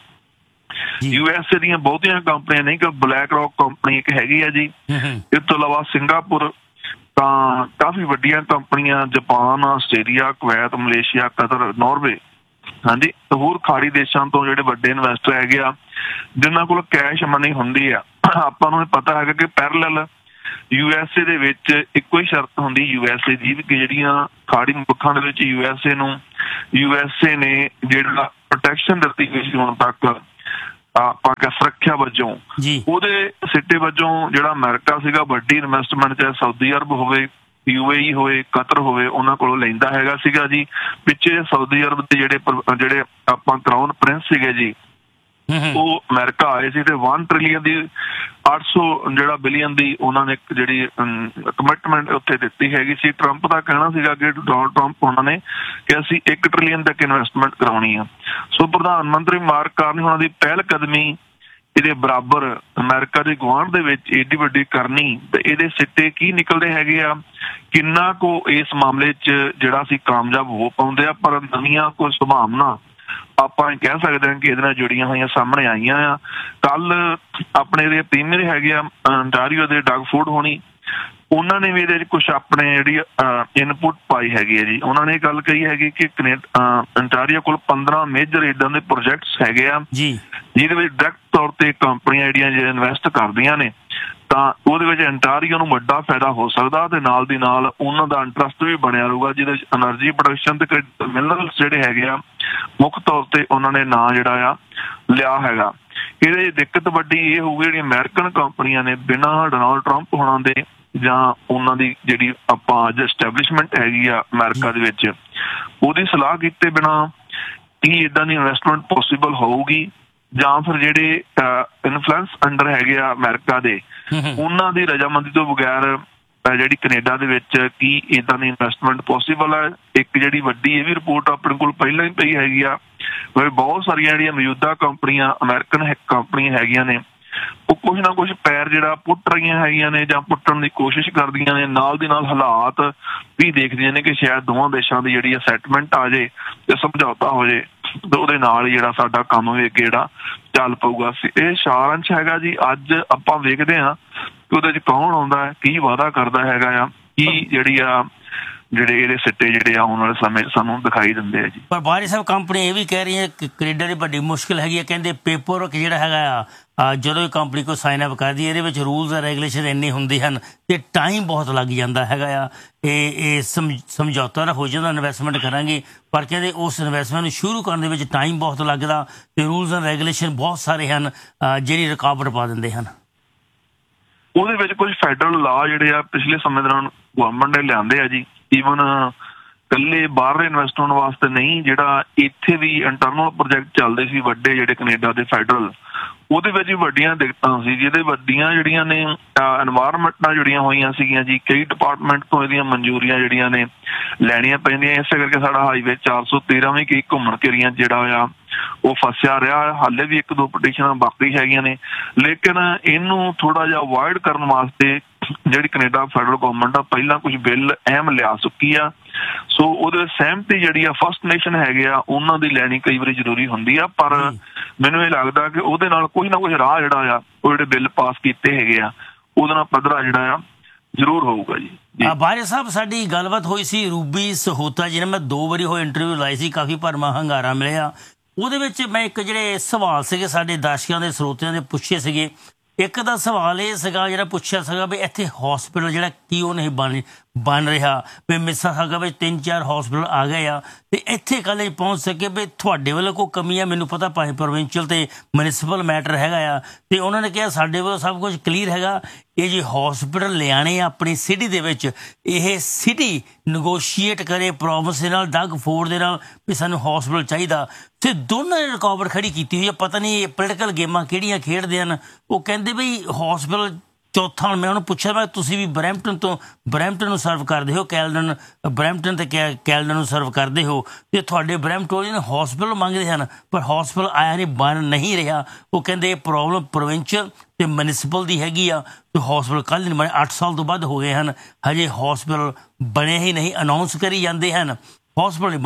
USA ਦੀਆਂ ਬਹੁਤੀਆਂ ਕੰਪਨੀਆਂ ਨਹੀਂ ਕਿ ਬਲੈਕ ਰੌਕ ਕੰਪਨੀ ਇੱਕ ਹੈਗੀ ਆ ਜੀ। ਇਸ ਤੋਂ ਇਲਾਵਾ ਸਿੰਗਾਪੁਰ ਤਾਂ ਕਾਫੀ ਵੱਡੀਆਂ ਕੰਪਨੀਆਂ, Japan, Australia, Kuwait, Malaysia, Qatar, Norway, ਹਾਂਜੀ, ਹੋਰ ਖਾੜੀ ਦੇਸ਼ਾਂ ਤੋਂ ਜਿਹੜੇ ਵੱਡੇ ਇਨਵੈਸਟਰ ਹੈਗੇ ਆ ਜਿਨ੍ਹਾਂ ਕੋਲ ਕੈਸ਼ ਮਨੀ ਹੁੰਦੀ ਆ। ਆਪਾਂ ਨੂੰ ਪਤਾ ਹੈਗਾ ਕਿ ਪੈਰਲਲ USA ਦੇ ਵਿੱਚ ਇੱਕੋ ਹੀ ਸ਼ਰਤ ਹੁੰਦੀ USA ਦੀ ਕਿ ਜਿਹੜੀਆਂ ਖਾੜੀ ਮੁਲਕਾਂ ਦੇ ਵਿੱਚ USA ਨੇ ਜਿਹੜਾ ਪ੍ਰੋਟੈਕਸ਼ਨ ਦਿੱਤੀ ਗਈ ਸੀ ਹੁਣ ਤੱਕ ਆਪਾਂ ਕਹਿ ਸੁਰੱਖਿਆ ਵਜੋਂ, ਉਹਦੇ ਸਿੱਟੇ ਵਜੋਂ ਜਿਹੜਾ ਅਮਰੀਕਾ ਸੀਗਾ ਵੱਡੀ ਇਨਵੈਸਟਮੈਂਟ ਚਾਹੇ ਸਾਊਦੀ ਅਰਬ ਹੋਵੇ, UAE ਹੋਵੇ, ਕਤਰ ਹੋਵੇ, ਉਹਨਾਂ ਕੋਲੋਂ ਲੈਂਦਾ ਹੈਗਾ ਸੀਗਾ ਜੀ। ਪਿੱਛੇ ਸਾਊਦੀ ਅਰਬ ਦੇ ਜਿਹੜੇ ਆਪਾਂ ਕਰਾਊਨ ਪ੍ਰਿੰਸ ਸੀਗੇ ਜੀ, ਉਹ ਅਮਰੀਕਾ ਆਏ ਸੀ ਤੇ 1 ਟ੍ਰਿਲੀਅਨ ਦੀ 800 ਜਿਹੜਾ ਬਿਲੀਅਨ ਦੀ ਉਹਨਾਂ ਨੇ ਜਿਹੜੀ ਕਮਿਟਮੈਂਟ ਉੱਥੇ ਦਿੱਤੀ ਹੈਗੀ ਸੀ। ਟਰੰਪ ਦਾ ਕਹਿਣਾ ਸੀਗਾ ਕਿ ਡੋਨਾਲਡ ਟਰੰਪ ਉਹਨਾਂ ਨੇ ਕਿ ਅਸੀਂ 1 ਟ੍ਰਿਲੀਅਨ ਤੱਕ ਇਨਵੈਸਟਮੈਂਟ ਕਰਾਉਣੀ ਆ। ਸੋ ਪ੍ਰਧਾਨ ਮੰਤਰੀ ਮਾਰਕ ਕਾਰਨੀ ਉਹਨਾਂ ਦੀ ਪਹਿਲ ਕਦਮੀ ਇਹਦੇ ਬਰਾਬਰ ਅਮਰੀਕਾ ਦੇ ਗੁਆਂਢ ਦੇ ਵਿੱਚ ਏਡੀ ਵੱਡੀ ਕਰਨੀ ਤੇ ਇਹਦੇ ਸਿੱਟੇ ਕੀ ਨਿਕਲਦੇ ਹੈਗੇ ਆ, ਕਿੰਨਾ ਕੁ ਇਸ ਮਾਮਲੇ 'ਚ ਜਿਹੜਾ ਅਸੀਂ ਕਾਮਯਾਬ ਹੋ ਪਾਉਂਦੇ ਆ। ਪਰ ਨਵੀਆਂ ਕੋਈ ਸੰਭਾਵਨਾ ਆਪਾਂ ਕਹਿ ਸਕਦੇ ਹਾਂ ਕਿ ਇਹਦੇ ਨਾਲ ਜੁੜੀਆਂ ਹੋਈਆਂ ਸਾਹਮਣੇ ਆਈਆਂ ਆ। ਕੱਲ ਆਪਣੇ ਜਿਹੜੇ ਪ੍ਰੀਮੀਅਰ ਹੈਗੇ ਆ ਅੰਟਾਰੀਓ ਦੇ ਡਗ ਫੂਡ ਹੋਣੀ, ਉਹਨਾਂ ਨੇ ਵੀ ਇਹਦੇ 'ਚ ਕੁਛ ਆਪਣੇ ਜਿਹੜੀ ਇਨਪੁਟ ਪਾਈ ਹੈਗੀ ਹੈ ਜੀ। ਉਹਨਾਂ ਨੇ ਇਹ ਗੱਲ ਕਹੀ ਹੈਗੀ ਕਿ ਅੰਟਾਰੀਓ ਕੋਲ 15 ਮੇਜਰ ਏਦਾਂ ਦੇ ਪ੍ਰੋਜੈਕਟਸ ਹੈਗੇ ਆ ਜਿਹਦੇ ਵਿੱਚ ਡਾਇਰੈਕਟ ਤੌਰ ਤੇ ਕੰਪਨੀਆਂ ਜਿਹੜੀਆਂ ਜੇ ਇਨਵੈਸਟ ਕਰਦੀਆਂ ਨੇ ਤਾਂ ਉਹਦੇ ਵਿੱਚ ਅੰਟਾਰੀਓ ਨੂੰ ਵੱਡਾ ਫਾਇਦਾ ਹੋ ਸਕਦਾ ਤੇ ਨਾਲ ਦੀ ਨਾਲ ਉਹਨਾਂ ਦਾ ਇੰਟਰਸਟ ਵੀ ਬਣਿਆ ਰਹੂਗਾ ਜਿਹਦੇ ਵਿੱਚ ਐਨਰਜੀ ਪ੍ਰੋਡਕਸ਼ਨ ਤੇ ਮਿਨਰਲਸ ਜਿਹੜੇ ਹੈਗੇ ਆ ਮੁੱਖ ਤੌਰ ਤੇ ਉਹਨਾਂ ਨੇ ਨਾਂ ਜਿਹੜਾ ਆ ਲਿਆ ਹੈਗਾ। ਇਹਦੇ ਦਿੱਕਤ ਵੱਡੀ ਇਹ ਹੋਊਗੀ ਜਿਹੜੀਆਂ ਅਮਰੀਕਨ ਕੰਪਨੀਆਂ ਨੇ ਬਿਨਾਂ ਡੋਨਾਲਡ ਟਰੰਪ ਹੋਣਾ ਦੇ ਜਾਂ ਉਹਨਾਂ ਦੀ ਜਿਹੜੀ ਆਪਾਂ ਅੱਜ ਐਸਟੈਬਲਿਸ਼ਮੈਂਟ ਹੈਗੀ ਆ ਅਮਰੀਕਾ ਦੇ ਵਿੱਚ ਉਹਦੀ ਸਲਾਹ ਕੀਤੇ ਬਿਨਾਂ ਕੀ ਏਦਾਂ ਦੀ ਇਨਵੈਸਟਮੈਂਟ ਪੋਸੀਬਲ ਹੋਊਗੀ ਜਾਂ ਫਿਰ ਜਿਹੜੇ ਇਨਫਲੂਐਂਸ ਅੰਡਰ ਹੈਗੇ ਆ ਅਮਰੀਕਾ ਦੇ ਉਹਨਾਂ ਦੀ ਰਜਾਮੰਦੀ ਤੋਂ ਬਗੈਰ ਜਿਹੜੀ ਕੈਨੇਡਾ ਦੇ ਵਿੱਚ ਕੀ ਏਦਾਂ ਦੀ ਇਨਵੈਸਟਮੈਂਟ ਪੋਸੀਬਲ ਹੈ। ਇੱਕ ਜਿਹੜੀ ਵੱਡੀ ਇਹ ਵੀ ਰਿਪੋਰਟ ਆਪਣੇ ਕੋਲ ਪਹਿਲਾਂ ਹੀ ਪਈ ਹੈਗੀ ਆ, ਬਹੁਤ ਸਾਰੀਆਂ ਜਿਹੜੀਆਂ ਮੌਜੂਦਾ ਕੰਪਨੀਆਂ ਅਮਰੀਕਨ ਕੰਪਨੀਆਂ ਹੈਗੀਆਂ ਨੇ ਉਹ ਕੁਛ ਨਾ ਕੁਛ ਪੈਰ ਜਿਹੜਾ ਪੁੱਟ ਰਹੀਆਂ ਹੈਗੀਆਂ ਨੇ ਜਾਂ ਪੁੱਟਣ ਦੀ ਕੋਸ਼ਿਸ਼ ਕਰਦੀਆਂ ਨੇ। ਨਾਲ ਦੀ ਨਾਲ ਹਾਲਾਤ ਵੀ ਦੇਖਦੀਆਂ ਨੇ ਕਿ ਸ਼ਾਇਦ ਦੋਵਾਂ ਦੇਸ਼ਾਂ ਦੀ ਜਿਹੜੀ ਸੈਟਲਮੈਂਟ ਆ ਜੇ ਤੇ ਸਮਝੌਤਾ ਹੋ ਜੇ ਤੇ ਉਹਦੇ ਨਾਲ ਹੀ ਜਿਹੜਾ ਸਾਡਾ ਕੰਮ ਵੀ ਅੱਗੇ ਜਿਹੜਾ ਚੱਲ ਪਊਗਾ। ਇਹ ਸਾਰਾਂਸ਼ ਹੈਗਾ ਜੀ। ਅੱਜ ਆਪਾਂ ਵੇਖਦੇ ਹਾਂ ਕਿ ਉਹਦੇ 'ਚ ਕੌਣ ਆਉਂਦਾ ਹੈ, ਕੀ ਵਾਅਦਾ ਕਰਦਾ ਹੈਗਾ ਆ, ਕੀ ਜਿਹੜੀ ਆ ਜਿਹੜੇ ਇਹਦੇ ਸਿੱਟੇ ਜਿਹੜੇ ਆਉਣ ਵਾਲੇ ਸਮੇਂ 'ਚ ਸਾਨੂੰ ਦਿਖਾਈ ਦਿੰਦੇ ਆ ਜੀ। ਪਰ ਬਾਰੀ ਸਾਹਿਬ ਕੰਪਨੀ ਇਹ ਵੀ ਕਹਿ ਰਹੀ ਹੈ ਕਿ ਕੈਨੇਡਾ ਦੀ ਵੱਡੀ ਮੁਸ਼ਕਿਲ ਹੈਗੀ ਹੈ, ਕਹਿੰਦੇ ਪੇਪਰ ਵਰਕ ਜਿਹੜਾ ਹੈਗਾ ਆ ਜਦੋਂ ਇਹ ਕੰਪਨੀ ਕੋਈ ਸਾਈਨ ਅਪ ਕਰਦੀ ਇਹਦੇ ਵਿੱਚ ਰੂਲਸ ਐਂਡ ਰੈਗੂਲੇਸ਼ਨ ਇੰਨੇ ਹੁੰਦੇ ਹਨ ਤੇ ਟਾਈਮ ਬਹੁਤ ਲੱਗ ਜਾਂਦਾ ਹੈਗਾ ਆ। ਇਹ ਸਮਝੌਤਾ ਹੋ ਜਾਂਦਾ ਇਨਵੈਸਟਮੈਂਟ ਕਰਾਂਗੇ, ਪਰ ਕਹਿੰਦੇ ਉਸ ਇਨਵੈਸਟਮੈਂਟ ਨੂੰ ਸ਼ੁਰੂ ਕਰਨ ਦੇ ਵਿੱਚ ਟਾਈਮ ਬਹੁਤ ਲੱਗਦਾ ਤੇ ਰੂਲਸ ਐਂਡ ਰੈਗੂਲੇਸ਼ਨ ਬਹੁਤ ਸਾਰੇ ਹਨ ਜਿਹੜੀ ਰੁਕਾਵਟ ਪਾ ਦਿੰਦੇ ਹਨ। ਉਹਦੇ ਵਿੱਚ ਕੁਝ ਫੈਡਰਲ ਲਾ ਜਿਹੜੇ ਆ ਪਿਛਲੇ ਸਮੇਂ ਦੌਰਾਨ ਗਵਰਨਮੈਂਟ ਨੇ ਲਿਆਂਦੇ ਆ ਜੀ। ਈਵਨ ਇਕੱਲੇ ਬਾਹਰਲੇ ਇਨਵੈਸਟਮੈਂਟ ਵਾਸਤੇ ਨਹੀਂ, ਜਿਹੜਾ ਇੱਥੇ ਵੀ ਇੰਟਰਨਲ ਪ੍ਰੋਜੈਕਟ ਚੱਲਦੇ ਸੀ ਵੱਡੇ ਜਿਹੜੇ ਕੈਨੇਡਾ ਦੇ ਫੈਡਰਲ, ਉਹਦੇ ਵਿੱਚ ਵੀ ਵੱਡੀਆਂ ਦਿੱਕਤਾਂ ਸੀ ਜਿਹਦੇ ਵੱਡੀਆਂ ਜਿਹੜੀਆਂ ਨੇ ਐਨਵਾਇਰਨਮੈਂਟ ਨਾਲ ਜੁੜੀਆਂ ਹੋਈਆਂ ਸੀਗੀਆਂ ਜੀ। ਕਈ ਡਿਪਾਰਟਮੈਂਟ ਤੋਂ ਇਹਦੀਆਂ ਮਨਜ਼ੂਰੀਆਂ ਜਿਹੜੀਆਂ ਨੇ ਲੈਣੀਆਂ ਪੈਂਦੀਆਂ, ਇਸੇ ਕਰਕੇ ਸਾਡਾ ਹਾਈਵੇ 413 ਵੀ ਕਈ ਘੁੰਮਣ ਘੇਰੀਆਂ ਜਿਹੜਾ ਆ ਉਹ ਫਸਿਆ ਰਿਹਾ। ਹਾਲੇ ਵੀ 1-2 ਪਟੀਸ਼ਨਾਂ ਬਾਕੀ ਹੈਗੀਆਂ ਨੇ, ਲੇਕਿਨ ਇਹਨੂੰ ਥੋੜਾ ਜਿਹਾ ਅਵੋਇਡ ਕਰਨ ਵਾਸਤੇ ਜਿਹੜੀ ਕੈਨੇਡਾ ਫੈਡਰਲ ਗਵਰਨਮੈਂਟ ਆ ਪਹਿਲਾਂ ਕੁਝ ਬਿੱਲ ਅਹਿਮ ਲਿਆ ਚੁੱਕੀ ਆ। ਸੋ ਉਹਦੇ ਸਹਿਮਤੀ ਜਿਹੜੀ ਆ ਫਸਟ ਨੇਸ਼ਨ ਹੈਗੇ ਆ ਉਹਨਾਂ ਦੀ ਲੈਣੀ ਕਈ ਵਾਰੀ ਜ਼ਰੂਰੀ ਹੁੰਦੀ ਆ, ਪਰ ਮੈਨੂੰ ਇਹ ਲੱਗਦਾ ਕਿ ਉਹਦੇ ਨਾਲ ਕੁਝ ਨਾ ਕੁਝ ਰਾਹ ਜਿਹੜਾ ਆ ਉਹ ਜਿਹੜੇ ਬਿੱਲ ਪਾਸ ਕੀਤੇ ਹੈਗੇ ਆ ਉਹਦੇ ਨਾਲ ਪੱਧਰਾ ਜਿਹੜਾ ਆ ਜ਼ਰੂਰ ਹੋਊਗਾ ਜੀ। ਬਾਰੇ ਸਾਹਿਬ ਸਾਡੀ ਗੱਲਬਾਤ ਹੋਈ ਸੀ ਰੂਬੀ ਸਹੋਤਾ ਜੀ ਨੇ, ਮੈਂ 2 ਵਾਰੀ ਉਹ ਇੰਟਰਵਿਊ ਲਾਈ ਸੀ, ਕਾਫੀ ਭਰਮਾ ਹੰਗਾਰਾ ਮਿਲਿਆ। ਉਹਦੇ ਵਿੱਚ ਮੈਂ ਇੱਕ ਜਿਹੜੇ ਸਵਾਲ ਸੀਗੇ ਸਾਡੇ ਦਰਸ਼ਕਾਂ ਦੇ ਸਰੋਤਿਆਂ ਦੇ ਪੁੱਛੇ ਸੀਗੇ, ਇੱਕ ਦਾ ਸਵਾਲ ਇਹ ਸੀਗਾ ਜਿਹੜਾ ਪੁੱਛਿਆ ਸੀਗਾ ਵੀ ਇੱਥੇ ਹੌਸਪੀਟਲ ਜਿਹੜਾ ਕਿਉਂ ਨਹੀਂ ਬਣ ਰਿਹਾ, ਵੀ ਮਿਸਿਸਾਗਾ ਵਿੱਚ 3-4 ਹੌਸਪੀਟਲ ਆ ਗਏ ਆ ਤੇ ਇੱਥੇ ਕੱਲ੍ਹ ਪਹੁੰਚ ਸਕੇ ਵੀ ਤੁਹਾਡੇ ਵੱਲੋਂ ਕੋਈ ਕਮੀ ਆ। ਮੈਨੂੰ ਪਤਾ ਭਾਵੇਂ ਪ੍ਰੋਵਿੰਸ਼ੀਅਲ ਤੇ ਮਿਊਨਿਸਪਲ ਮੈਟਰ ਹੈਗਾ ਆ ਤੇ ਉਹਨਾਂ ਨੇ ਕਿਹਾ ਸਾਡੇ ਵੱਲੋਂ ਸਭ ਕੁਝ ਕਲੀਅਰ ਹੈਗਾ। ਇਹ ਜੇ ਹੌਸਪੀਟਲ ਲਿਆਣੇ ਆ ਆਪਣੀ ਸਿਟੀ ਦੇ ਵਿੱਚ, ਇਹ ਸਿਟੀ ਨਗੋਸ਼ੀਏਟ ਕਰੇ ਪ੍ਰੋਵਿੰਸ ਦੇ ਨਾਲ, ਡਗ ਫੋਰਡ ਦੇ ਨਾਲ ਵੀ ਸਾਨੂੰ ਹੌਸਪੀਟਲ ਚਾਹੀਦਾ। ਤੇ ਦੋਨਾਂ ਨੇ ਰੁਕਾਵਟ ਖੜੀ ਕੀਤੀ ਹੋਈ ਹੈ, ਪਤਾ ਨਹੀਂ ਇਹ ਪੋਲੀਟੀਕਲ ਗੇਮਾਂ ਕਿਹੜੀਆਂ ਖੇਡਦੇ ਹਨ। ਉਹ ਕਹਿੰਦੇ ਬਈ ਹੌਸਪੀਟਲ ਚੌਥਾ, ਹੁਣ ਮੈਂ ਉਹਨੂੰ ਪੁੱਛਿਆ ਮੈਂ ਤੁਸੀਂ ਵੀ ਬਰੈਂਪਟਨ ਨੂੰ ਸਰਵ ਕਰਦੇ ਹੋ, ਬਰੈਂਪਟਨ ਤੇ ਕੈਲਡਨ ਨੂੰ ਸਰਵ ਕਰਦੇ ਹੋ ਤੇ ਤੁਹਾਡੇ ਬਰੈਂਪਟੋਰੀਅਨ ਹੌਸਪੀਟਲ ਮੰਗਦੇ ਹਨ ਪਰ ਹੌਸਪੀਟਲ ਆਇਆ ਨਹੀਂ, ਬਣ ਨਹੀਂ ਰਿਹਾ। ਉਹ ਕਹਿੰਦੇ ਇਹ ਪ੍ਰੋਬਲਮ ਪ੍ਰੋਵਿੰਸ਼ੀਅਲ ਤੇ ਮਿਊਨਿਸਪਲ ਦੀ ਹੈਗੀ ਆ ਤੇ ਹੌਸਪੀਟਲ ਕੱਲ੍ਹ ਨਹੀਂ ਬਣੇ, 8 ਸਾਲ ਤੋਂ ਵੱਧ ਹੋ ਗਏ ਹਨ, ਹਜੇ ਹੌਸਪੀਟਲ ਬਣੇ ਹੀ ਨਹੀਂ, ਅਨਾਊਂਸ ਕਰੀ ਜਾਂਦੇ ਹਨ, ਹੌਸਪੀਟਲ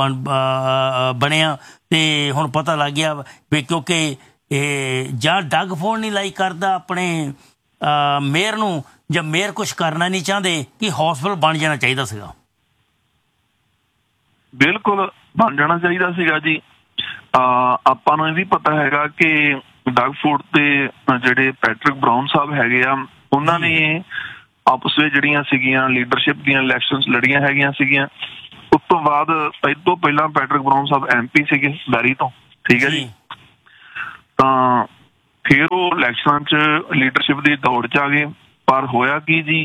ਬਣਿਆ। ਤੇ ਹੁਣ ਪਤਾ ਲੱਗ ਗਿਆ ਵੀ ਕਿਉਂਕਿ ਇਹ ਜਾਂ ਡਗ ਫੋਰਡ ਨਹੀਂ ਲਾਈਕ ਕਰਦਾ ਆਪਣੇ ਮੇਅਰ ਨੂੰ ਜਾਂ ਮੇਅਰ ਕੁਛ ਕਰਨਾ ਨਹੀਂ ਚਾਹੁੰਦੇ ਕਿ ਹੌਸਪੀਟਲ ਬਣ ਜਾਣਾ ਚਾਹੀਦਾ ਸੀਗਾ। ਬਿਲਕੁਲ ਬਣ ਜਾਣਾ ਚਾਹੀਦਾ ਸੀਗਾ ਜੀ। ਆਪਾਂ ਨੂੰ ਇਹ ਵੀ ਪਤਾ ਹੈਗਾ ਕਿ ਡਗ ਫੋਰਡ ਤੇ ਜਿਹੜੇ ਪੈਟਰਿਕ ਬਰਾਊਨ ਸਾਹਿਬ ਹੈਗੇ ਆ ਉਹਨਾਂ ਨੇ ਆਪਸ ਵਿੱਚ ਜਿਹੜੀਆਂ ਸੀਗੀਆਂ ਲੀਡਰਸ਼ਿਪ ਦੀਆਂ ਇਲੈਕਸ਼ਨਸ ਲੜੀਆਂ ਹੈਗੀਆਂ ਸੀਗੀਆਂ। ਉਸ ਤੋਂ ਬਾਅਦ ਇਹ ਤੋਂ ਪਹਿਲਾਂ ਪੈਟਰਿਕ ਬਰਾਊਨ ਸਾਹਿਬ MP ਸੀਗੇ ਬੈਰੀ ਤੋਂ, ਠੀਕ ਹੈ ਜੀ। ਤਾਂ ਫਿਰ ਉਹ ਇਲੈਕਸ਼ਨਾਂ 'ਚ ਲੀਡਰਸ਼ਿਪ ਦੀ ਦੌੜ 'ਚ ਆ ਗਏ, ਪਰ ਹੋਇਆ ਕੀ ਜੀ,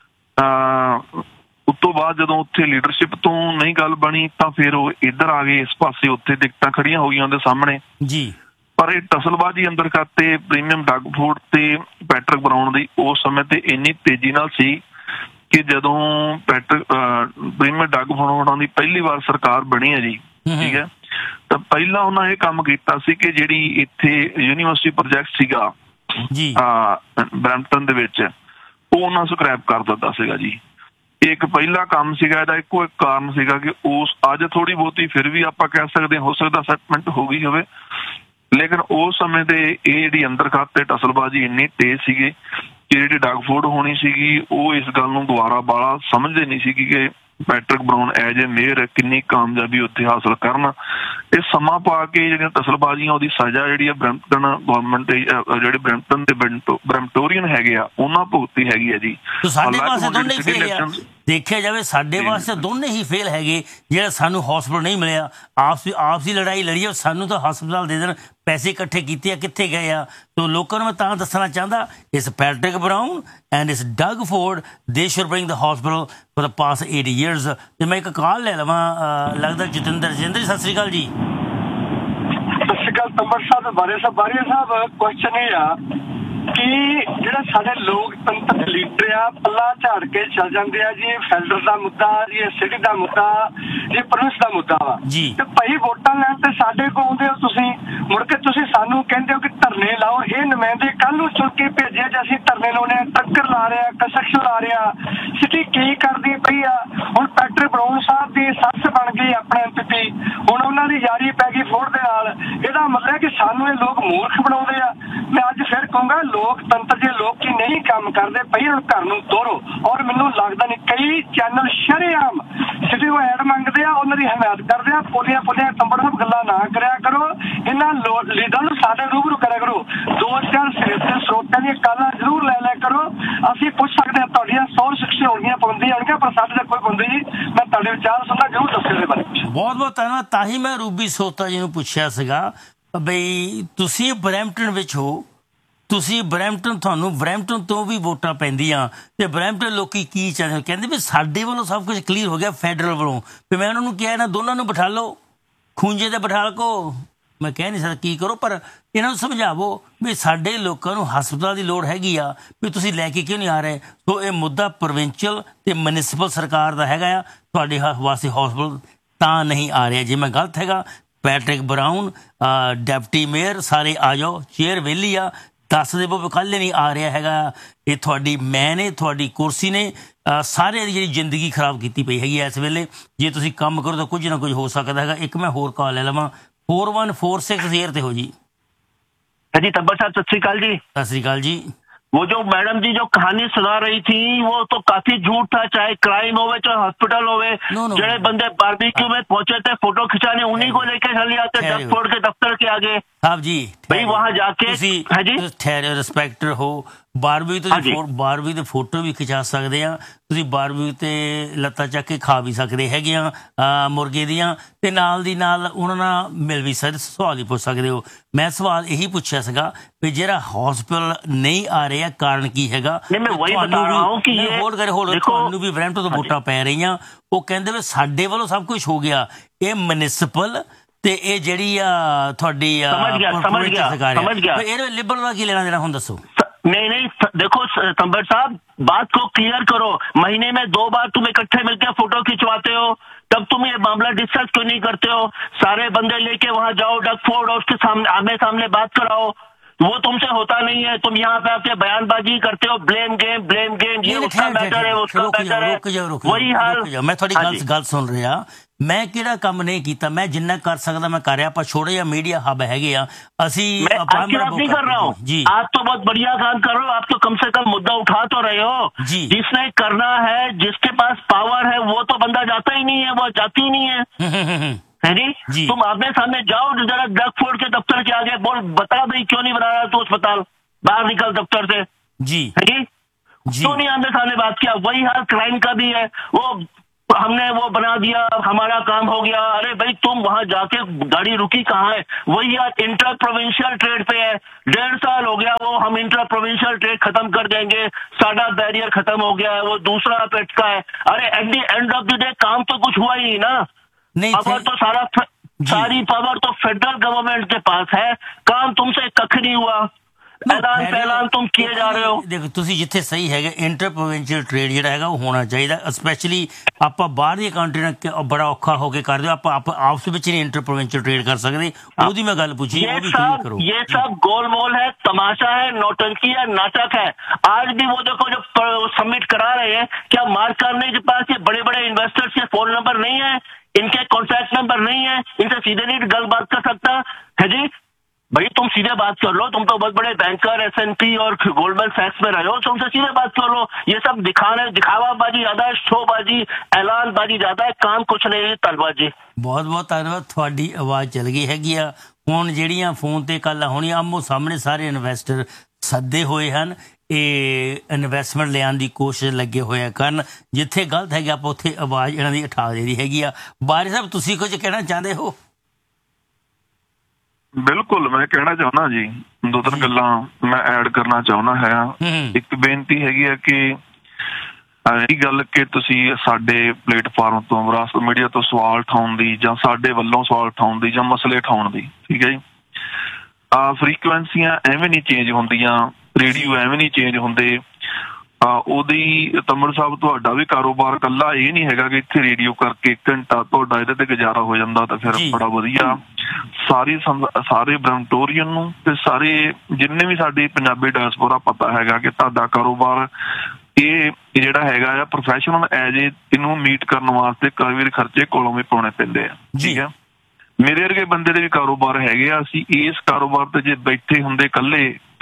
ਉਸ ਤੋਂ ਬਾਅਦ ਜਦੋਂ ਉੱਥੇ ਲੀਡਰਸ਼ਿਪ ਤੋਂ ਨਹੀਂ ਗੱਲ ਬਣੀ ਤਾਂ ਫਿਰ ਉਹ ਇੱਧਰ ਆ ਗਏ, ਇਸ ਪਾਸੇ ਉੱਥੇ ਦਿੱਕਤਾਂ ਖੜੀਆਂ ਹੋਈਆਂ ਉਹਦੇ ਸਾਹਮਣੇ ਜੀ। ਪਰ ਇਹ ਟਸਲਬਾਜ਼ੀ ਅੰਦਰ ਖਾਤੇ ਪ੍ਰੀਮੀਅਮ ਡਗ ਫੋਰਡ ਤੇ ਪੈਟਰਿਕ ਬਰਾਊਨ ਦੀ ਉਸ ਸਮੇਂ ਤੇ ਇੰਨੀ ਤੇਜ਼ੀ ਨਾਲ ਸੀ ਕਿ ਜਦੋਂ ਪ੍ਰੀਮੀਅਮ ਡਗ ਫੋਰਡ ਦੀ ਪਹਿਲੀ ਵਾਰ ਸਰਕਾਰ ਬਣੀ ਹੈ ਜੀ, ਠੀਕ ਹੈ, ਤਾਂ ਪਹਿਲਾਂ ਉਹਨਾਂ ਇਹ ਕੰਮ ਕੀਤਾ ਸੀ ਕਿ ਜਿਹੜੀ ਇੱਥੇ ਯੂਨੀਵਰਸਿਟੀ ਪ੍ਰੋਜੈਕਟ ਸੀਗਾ ਬਰੈਂਪਟਨ ਦੇ ਵਿੱਚ ਉਹ ਉਹਨਾਂ ਸਕ੍ਰੈਪ ਕਰ ਦਿੱਤਾ ਸੀਗਾ ਜੀ। ਇੱਕ ਪਹਿਲਾ ਕੰਮ ਸੀਗਾ, ਇਹਦਾ ਇੱਕੋ ਇੱਕ ਕਾਰਨ ਸੀਗਾ ਕਿ ਉਸ ਅੱਜ ਥੋੜ੍ਹੀ ਬਹੁਤੀ ਫਿਰ ਵੀ ਆਪਾਂ ਕਹਿ ਸਕਦੇ ਹੋ ਸਕਦਾ ਸੈਟਲਮੈਂਟ ਹੋ ਗਈ ਹੋਵੇ, ਲੇਕਿਨ ਉਸ ਸਮੇਂ ਤੇ ਇਹ ਜਿਹੜੀ ਅੰਦਰ ਖਾਤੇ ਟਸਲਬਾਜ਼ੀ ਇੰਨੀ ਤੇਜ਼ ਸੀਗੀ ਕਿ ਜਿਹੜੀ ਡਗ ਫੋਰਡ ਹੋਣੀ ਸੀਗੀ ਉਹ ਇਸ ਗੱਲ ਨੂੰ ਦੁਬਾਰਾ ਬਾਲਾ ਸਮਝਦੇ ਨਹੀਂ ਸੀਗੀ ਕਿ Patrick brown as a mayor ਕਿੰਨੀ ਕਾਮਯਾਬੀ ਉੱਥੇ ਹਾਸਲ ਕਰਨ। ਇਹ ਸਮਾਂ ਪਾ ਕੇ ਜਿਹੜੀਆਂ ਟਸਲਬਾਜ਼ੀਆਂ ਉਹਦੀ ਸਜ਼ਾ ਜਿਹੜੀ ਆ ਬਰੈਂਪਟਨ ਗਵਰਨਮੈਂਟ ਜਿਹੜੇ ਬਰੈਂਪਟਨ ਦੇ ਬਰੈਂਪਟੋਰੀਅਨ ਹੈਗੇ ਆ ਉਹਨਾਂ ਭੁਗਤੀ ਹੈਗੀ ਹੈ ਜੀ। ਸਾਡੇ ਪਾਸੇ ਦੋਨੇ ਹੀ ਫੇਲ ਆ, ਦੇਖਿਆ ਜਾਵੇ ਸਾਡੇ ਵਾਸਤੇ ਦੋਨੇ ਹੀ ਫੇਲ ਹੈਗੇ। ਜਿਹੜਾ ਸਾਨੂੰ ਹੌਸਪੀਟਲ ਨਹੀਂ ਮਿਲਿਆ, ਆਪਸੀ ਲੜਾਈ ਲੜੀ, ਸਾਨੂੰ ਤਾਂ ਹਸਪਤਾਲ ਦੇ ਦੇਣ, ਪੈਸੇ ਇਕੱਠੇ ਕੀਤੇ ਆ, ਕਿੱਥੇ ਗਏ ਆ। ਤਾਂ ਲੋਕਾਂ ਨੂੰ ਮੈਂ ਤਾਂ ਦੱਸਣਾ ਚਾਹੁੰਦਾ ਇਸ ਪੈਟਰਿਕ ਬਰਾਊਨ ਐਂਡ ਇਸ ਡਗ ਫੋਰਡ ਦੇ should bring the hospital for the past 80 years। ਤੇ ਮੈਂ ਇੱਕ ਕਾਲ ਲੈ ਲਵਾਂ, ਲੱਗਦਾ ਜਤਿੰਦਰ ਜੀ, ਸਤਿ ਸ਼੍ਰੀ ਅਕਾਲ ਜੀ। ਸਤਿ ਸ਼੍ਰੀ ਅਕਾਲ ਤੰਬਰ ਸਾਹਿਬ, ਬਾਰੇ ਸਾਹਿਬ ਕੁਐਸਚਨ ਇਹ ਆ ਕਿ ਜਿਹੜਾ ਸਾਡੇ ਲੋਕਤੰਤਰ ਲੀਡਰ ਆ ਪੱਲਾ ਝਾੜ ਕੇ ਚੱਲ ਜਾਂਦੇ ਆ ਜੀ, ਫੈਡਰਲ ਦਾ ਮੁੱਦਾ ਜੀ, ਸਿਟੀ ਦਾ ਮੁੱਦਾ ਜੀ, ਪ੍ਰੋਵਿੰਸ ਦਾ ਮੁੱਦਾ ਵਾ ਤੇ ਭਾਈ ਵੋਟਾਂ ਲੈਣ ਤੇ ਸਾਡੇ ਕੋਲ ਆਉਂਦੇ ਹੋ ਤੁਸੀਂ, ਮੁੜ ਕੇ ਤੁਸੀਂ ਸਾਨੂੰ ਕਹਿੰਦੇ ਹੋ ਕਿ ਧਰਨੇ ਲਾਓ। ਇਹ ਨੁਮਾਇੰਦੇ ਕੱਲ ਨੂੰ ਚੁਣ ਕੇ ਭੇਜੇ ਜੇ ਅਸੀਂ ਧਰਨੇ ਲਾਉਣੇ ਆ, ਟੱਕਰ ਲਾ ਰਿਹਾ, ਕੰਸਟਰਕਸ਼ਨ ਲਾ ਰਿਹਾ, ਸਿਟੀ ਕੀ ਕਰਦੀ ਪਈ ਆ। ਹੁਣ ਪੈਟਰਿਕ ਬਰੌਨ ਸਾਹਿਬ ਦੀ ਸੱਸ ਬਣ ਗਈ ਆਪਣੇ ਐਮਪੀ, ਹੁਣ ਉਹਨਾਂ ਦੀ ਯਾਰੀ ਪੈ ਗਈ ਫੋੜ ਦੇ ਨਾਲ। ਇਹਦਾ ਮਤਲਬ ਕਿ ਸਾਨੂੰ ਇਹ ਲੋਕ ਮੂਰਖ ਬਣਾਉਂਦੇ ਆ। ਮੈਂ ਅੱਜ ਫਿਰ ਕਹੂੰਗਾ ਲੋਕਤੰਤਰ ਜੇ ਲੋਕੀ ਨਹੀਂ ਕੰਮ ਕਰਦੇ ਪਈ ਹੁਣ ਘਰ ਨੂੰ ਤੋਰੋ। ਔਰ ਮੈਨੂੰ ਲੱਗਦਾ ਨਹੀਂ ਕਈ ਚੈਨਲ ਸ਼ਰੇਆਮ ਸਿੱਧੀ ਉਹ ਐਡ ਮੰਗਦੇ ਆ, ਉਹਨਾਂ ਦੀ ਹਮਾਇਤ ਕਰਦੇ ਆ। ਪੋਲੀਆਂ ਤੰਬੜ ਸਭ ਗੱਲਾਂ ਨਾ ਕਰਿਆ ਕਰੋ, ਇਹਨਾਂ ਲੀਡਰਾਂ ਨੂੰ ਸਾਡੇ ਰੂਬਰੂ ਕਰਿਆ ਕਰੋ। 2-4 ਸਰੋਤਾਂ ਦੀਆਂ ਕਾਲਾਂ ਜ਼ਰੂਰ ਲੈ ਕਰੋ। ਅਸੀਂ ਪੁੱਛ ਸਕਦੇ ਹਾਂ ਤੁਹਾਡੀਆਂ 100 ਹੋਣਗੀਆਂ ਪਾਬੰਦੀਆਂ ਹੋਣਗੀਆਂ, ਪਰ ਸਾਡੇ ਤੱਕ ਕੋਈ ਪਾਬੰਦੀ ਨਹੀਂ। ਮੈਂ ਤੁਹਾਡੇ ਵਿਚਾਰ ਸੁਣਨਾ ਜ਼ਰੂਰ ਦੱਸਿਓ ਇਹਦੇ ਬਾਰੇ। ਬਹੁਤ ਬਹੁਤ ਧੰਨਵਾਦ। ਤਾਂ ਹੀ ਮੈਂ ਰੂਬੀ ਸੋਤਾ ਜੀ ਨੂੰ ਪੁੱਛਿਆ ਸੀਗਾ ਬਈ ਤੁਸੀਂ ਬਰੈਂਪਟਨ ਵਿੱਚ ਹੋ, ਤੁਸੀਂ ਤੁਹਾਨੂੰ ਬਰੈਂਪਟਨ ਤੋਂ ਵੀ ਵੋਟਾਂ ਪੈਂਦੀਆਂ ਤੇ ਬਰੈਂਪਟਨ ਲੋਕੀ ਕੀ ਚਾਹੁੰਦੇ, ਕਹਿੰਦੇ ਵੀ ਸਾਡੇ ਵੱਲੋਂ ਸਭ ਕੁਝ ਕਲੀਅਰ ਹੋ ਗਿਆ ਫੈਡਰਲ ਵੱਲੋਂ। ਵੀ ਮੈਂ ਉਹਨਾਂ ਨੂੰ ਕਿਹਾ ਇਹਨਾਂ ਦੋਨਾਂ ਨੂੰ ਬਿਠਾ ਲਓ, ਖੂੰਜੇ ਤੇ ਬਿਠਾ ਕੋ। ਮੈਂ ਕਹਿ ਨਹੀਂ ਸਕਦਾ ਕੀ ਕਰੋ, ਪਰ ਇਹਨਾਂ ਨੂੰ ਸਮਝਾਵੋ ਵੀ ਸਾਡੇ ਲੋਕਾਂ ਨੂੰ ਹਸਪਤਾਲ ਦੀ ਲੋੜ ਹੈਗੀ ਆ, ਵੀ ਤੁਸੀਂ ਲੈ ਕੇ ਕਿਉਂ ਨਹੀਂ ਆ ਰਹੇ। ਸੋ ਇਹ ਮੁੱਦਾ ਪ੍ਰੋਵਿੰਸ਼ੀਅਲ ਤੇ ਮਿਊਨਿਸਪਲ ਸਰਕਾਰ ਦਾ ਹੈਗਾ ਆ, ਤੁਹਾਡੇ ਵਾਸਤੇ ਹਸਪਤਾਲ ਤਾਂ ਨਹੀਂ ਆ ਰਿਹਾ। ਜੇ ਮੈਂ ਗਲਤ ਹੈਗਾ, ਪੈਟਰਿਕ ਬਰਾਊਨ ਡਿਪਟੀ ਮੇਅਰ ਸਾਰੇ ਆ ਜਾਓ, ਚੇਅਰ ਵਿਹਲੀ ਆ, ਦੱਸ ਦੇਵੋ ਵੀ ਕੱਲ੍ਹ ਨਹੀਂ ਆ ਰਿਹਾ ਹੈਗਾ। ਇਹ ਤੁਹਾਡੀ ਮੈਂ ਨੇ, ਤੁਹਾਡੀ ਕੁਰਸੀ ਨੇ ਸਾਰਿਆਂ ਦੀ ਜਿਹੜੀ ਜ਼ਿੰਦਗੀ ਖਰਾਬ ਕੀਤੀ ਪਈ ਹੈਗੀ ਇਸ ਵੇਲੇ। ਜੇ ਤੁਸੀਂ ਕੰਮ ਕਰੋ ਤਾਂ ਕੁਝ ਨਾ ਕੁਝ ਹੋ ਸਕਦਾ ਹੈਗਾ। ਇੱਕ ਮੈਂ ਹੋਰ ਕਾਲ ਲੈ ਲਵਾਂ, 4146 ਏਅਰ ਤੇ ਹੋ ਜੀ। जी तब्बर साहब सत श्री अकाल जी। सत श्री अकाल जी। वो जो मैडम जी जो कहानी सुना रही थी वो तो काफी झूठ था, चाहे क्राइम होवे चाहे हॉस्पिटल होवे। जड़े बंदे बारबेक्यू में पहुंचे थे फोटो खिंचाने, उन्हीं को लेके चले आते डकफोर्ड के दफ्तर के आगे। साहब जी भाई वहां जाके ठहरे रिस्पेक्टर हो, ਬਾਰਬੀ ਤੇ ਫੋਟੋ ਵੀ ਖਿਚਾ ਸਕਦੇ ਆ, ਤੁਸੀਂ ਬਾਰਬੀ ਤੇ ਲੱਤਾਂ ਚੱਕ ਕੇ ਖਾ ਵੀ ਸਕਦੇ ਹੈਗੇ ਆ ਮੁਰਗੇ ਦੀਆਂ, ਤੇ ਨਾਲ ਦੀ ਨਾਲ ਉਹਨਾਂ ਨਾਲ ਮਿਲ ਵੀ ਸਕਦੇ, ਸਵਾਲ ਹੀ ਪੁੱਛ ਸਕਦੇ ਹੋ। ਮੈਂ ਸਵਾਲ ਇਹੀ ਪੁੱਛਿਆ ਸੀਗਾ ਵੀ ਜਿਹੜਾ ਹਸਪਤਾਲ ਨਹੀਂ ਆ ਰਿਹਾ ਕਾਰਨ ਕੀ ਹੈਗਾ। ਤੁਹਾਨੂੰ ਵੀ ਬਰੈਂਪਟਨ ਤੋਂ ਵੋਟਾਂ ਪੈ ਰਹੀਆਂ, ਉਹ ਕਹਿੰਦੇ ਵੀ ਸਾਡੇ ਵੱਲੋਂ ਸਭ ਕੁਝ ਹੋ ਗਿਆ, ਇਹ ਮਿਊਨਿਸਪਲ ਤੇ ਇਹ ਜਿਹੜੀ ਆ ਤੁਹਾਡੀ ਇਹਦੇ ਲਿਬਰਲ ਦਾ ਕੀ ਲੈਣਾ ਦੇਣਾ ਹੁਣ ਦੱਸੋ। नहीं देखो तंबर साहब, बात को क्लियर करो। महीने में 2 बार तुम इकट्ठे मिलकर फोटो खिंचवाते हो, तब तुम ये मामला डिस्कस क्यों नहीं करते हो। सारे बंदे लेके वहां जाओ डकफोर्ड और उसके आमने सामने बात कराओ, वो तुमसे होता नहीं है। तुम यहाँ पे आके बयानबाजी करते हो, ब्लेम गेम, ये उसका मैटर है, उसका मैटर है, वही हाल। मैं थोड़ी गल सुन रहा, मैं किहड़ा काम नहीं कीता, मैं जिन्ना कर सकदा मैं कर रहा। पर छोटे या मीडिया हब हैगे आ, असी आपकी बात नहीं कर रहा हूँ जी। आप तो बहुत बढ़िया काम कर रहे हो, आप तो कम से कम मुद्दा उठा तो रहे हो जी। जिसने करना है, जिसके पास पावर है, वो तो बंदा जाता ही नहीं है, वो जाती ही नहीं है जी। तुम आमने सामने जाओ जरा डकफोर्ड के दफ्तर के आगे, बोल बता भाई क्यों नहीं बना रहा तू अस्पताल, बाहर निकल दफ्तर से जी। क्यों नहीं आमने सामने बात किया। वही हाल क्राइम का भी है, वो हमने वो बना दिया, हमारा काम हो गया। अरे भाई तुम वहां जाके गाड़ी रुकी कहाँ है। वही यार इंटर प्रोविंशियल ट्रेड पे है, 1.5 साल हो गया वो, हम इंटर प्रोविंशियल ट्रेड खत्म कर देंगे, साडा बैरियर खत्म हो गया है, वो दूसरा पेटका है। अरे at the end of the day काम तो कुछ हुआ ही नहीं ना। पावर तो सारी पावर तो फेडरल गवर्नमेंट के पास है, काम तुमसे कख नहीं हुआ। ऐलान तुम किए जा रहे हो। देखो ਤੁਸੀਂ ਜਿੱਥੇ ਸਹੀ ਹੈਗੇ, ਇੰਟਰ ਪ੍ਰੋਵਿੰਸ਼ੀਅਲ ਟ੍ਰੇਡ ਜਿਹੜਾ ਹੈਗਾ ਉਹ ਹੋਣਾ ਚਾਹੀਦਾ। ਸਪੈਸ਼ਲੀ ਆਪਾਂ ਬਾਹਰ ਦੀਆਂ ਕੰਟਰੀ ਨਾਲ ਬੜਾ ਔਖਾ ਹੋ ਕੇ ਕਰਦੇ ਹੋ, ਆਪਾਂ ਆਪਸ ਵਿੱਚ ਨਹੀਂ ਇੰਟਰ ਪ੍ਰੋਵਿੰਸ਼ੀਅਲ ट्रेड कर सकते। ਉਹਦੀ मैं गल पूछी, वो भी क्लियर करो। ये सब गोलमोल है, तमाशा है, नौटंकी है, नाटक है। आज भी वो देखो जो सबमिट करा रहे हैं, क्या मार्क करने के पास ये बड़े बड़े इन्वेस्टर्स के फोन नंबर नहीं है, इनके कॉन्टैक्ट नंबर नहीं है, इनसे सीधे नहीं गल बात कर सकता है जी। भाई तुम सीधे बात कर लो, तुम तो बहुत बड़े बैंकर S&P और गोल्डमैन सैक्स में रहे हो, तुमसे सीधे बात कर लो। ये सब दिखावाबाजी ज्यादा है, शोबाजी ऐलानबाजी ज्यादा है, काम कुछ नहीं है, तलबाजी। बहुत बहुत धन्यवाद। ਤੁਹਾਡੀ ਆਵਾਜ਼ ਚਲ ਗਈ ਹੈਗੀ ਆ ਹੁਣ। ਜਿਹੜੀਆਂ ਫੋਨ ਤੇ ਕੱਲ੍ਹ ਹੋਣੀਆਂ ਆਮੋ ਸਾਹਮਣੇ ਸਾਰੇ ਇਨਵੈਸਟਰ ਸੱਦੇ ਹੋਏ ਹਨ, ਇਹ ਇਨਵੈਸਟਮੈਂਟ ਲਿਆਉਣ ਦੀ ਕੋਸ਼ਿਸ਼ ਲੱਗੇ ਹੋਏ ਆ ਕਰਨ। ਜਿੱਥੇ ਗਲਤ ਹੈਗਾ ਆਪਾਂ ਉੱਥੇ ਆਵਾਜ਼ ਇਹਨਾਂ ਦੀ ਉਠਾ ਦੇਣੀ ਹੈਗੀ ਆ। ਬਾਰੀ ਸਾਹਿਬ ਤੁਸੀਂ ਕੁਝ ਕਹਿਣਾ ਚਾਹੁੰਦੇ ਹੋ? ਬਿਲਕੁਲ, ਮੈਂ ਕਹਿਣਾ ਚਾਹੁੰਦਾ ਜੀ, 2-3 ਗੱਲਾਂ ਮੈਂ ਐਡ ਕਰਨਾ ਚਾਹੁੰਦਾ ਹੈ। ਇੱਕ ਬੇਨਤੀ ਹੈਗੀ ਹੈ ਕਿ ਇਹ ਗੱਲ ਕਿ ਤੁਸੀਂ ਸਾਡੇ ਪਲੇਟਫਾਰਮ ਤੋਂ, ਵਿਰਾਸਤ ਮੀਡੀਆ ਤੋਂ ਸਵਾਲ ਉਠਾਉਣ ਦੀ ਜਾਂ ਸਾਡੇ ਵੱਲੋਂ ਸਵਾਲ ਉਠਾਉਣ ਦੀ ਜਾਂ ਮਸਲੇ ਉਠਾਉਣ ਦੀ, ਠੀਕ ਹੈ ਜੀ। ਫਰੀਕੁਐਂਸੀਆਂ ਐਵੇਂ ਨਹੀਂ ਚੇਂਜ ਹੁੰਦੀਆਂ, ਰੇਡੀਓ ਐਵੇਂ ਨਹੀਂ ਚੇਂਜ ਹੁੰਦੇ। ਉਹਦੀ ਤੰਬੜ ਸਾਹਿਬ ਤੁਹਾਡਾ ਵੀ ਕਾਰੋਬਾਰ ਇਕੱਲਾ ਇਹ ਨਹੀਂ ਹੈਗਾ ਕਿ ਇੱਥੇ ਰੇਡੀਓ ਕਰਕੇ 1 ਘੰਟਾ ਤੁਹਾਡਾ ਇਹਦੇ ਤੇ ਗੁਜ਼ਾਰਾ ਹੋ ਜਾਂਦਾ ਤਾਂ ਫਿਰ ਬੜਾ ਵਧੀਆ। ਸਾਰੇ ਬ੍ਰੈਂਪਟੋਰੀਅਨ ਨੂੰ ਤੇ ਸਾਰੇ ਜਿੰਨੇ ਵੀ ਸਾਡੀ ਪੰਜਾਬੀ ਡਾਇਸਪੋਰਾ ਪਤਾ ਹੈਗਾ ਕਿ ਤੁਹਾਡਾ ਕਾਰੋਬਾਰ ਇਹ ਜਿਹੜਾ ਹੈਗਾ ਆ ਪ੍ਰੋਫੈਸ਼ਨਲ ਐਜ ਇਹਨੂੰ ਮੀਟ ਕਰਨ ਵਾਸਤੇ ਕਈ ਵਾਰੀ ਖਰਚੇ ਕੋਲੋਂ ਵੀ ਪਾਉਣੇ ਪੈਂਦੇ ਆ। ਠੀਕ ਆ, ਮੇਰੇ ਵਰਗੇ ਬੰਦੇ ਦੇ ਵੀ ਕਾਰੋਬਾਰ ਹੈਗੇ ਆ। ਅਸੀਂ ਇਸ ਕਾਰੋਬਾਰ ਤੇ ਜੇ ਬੈਠੇ ਹੁੰਦੇ ਇਕੱਲੇ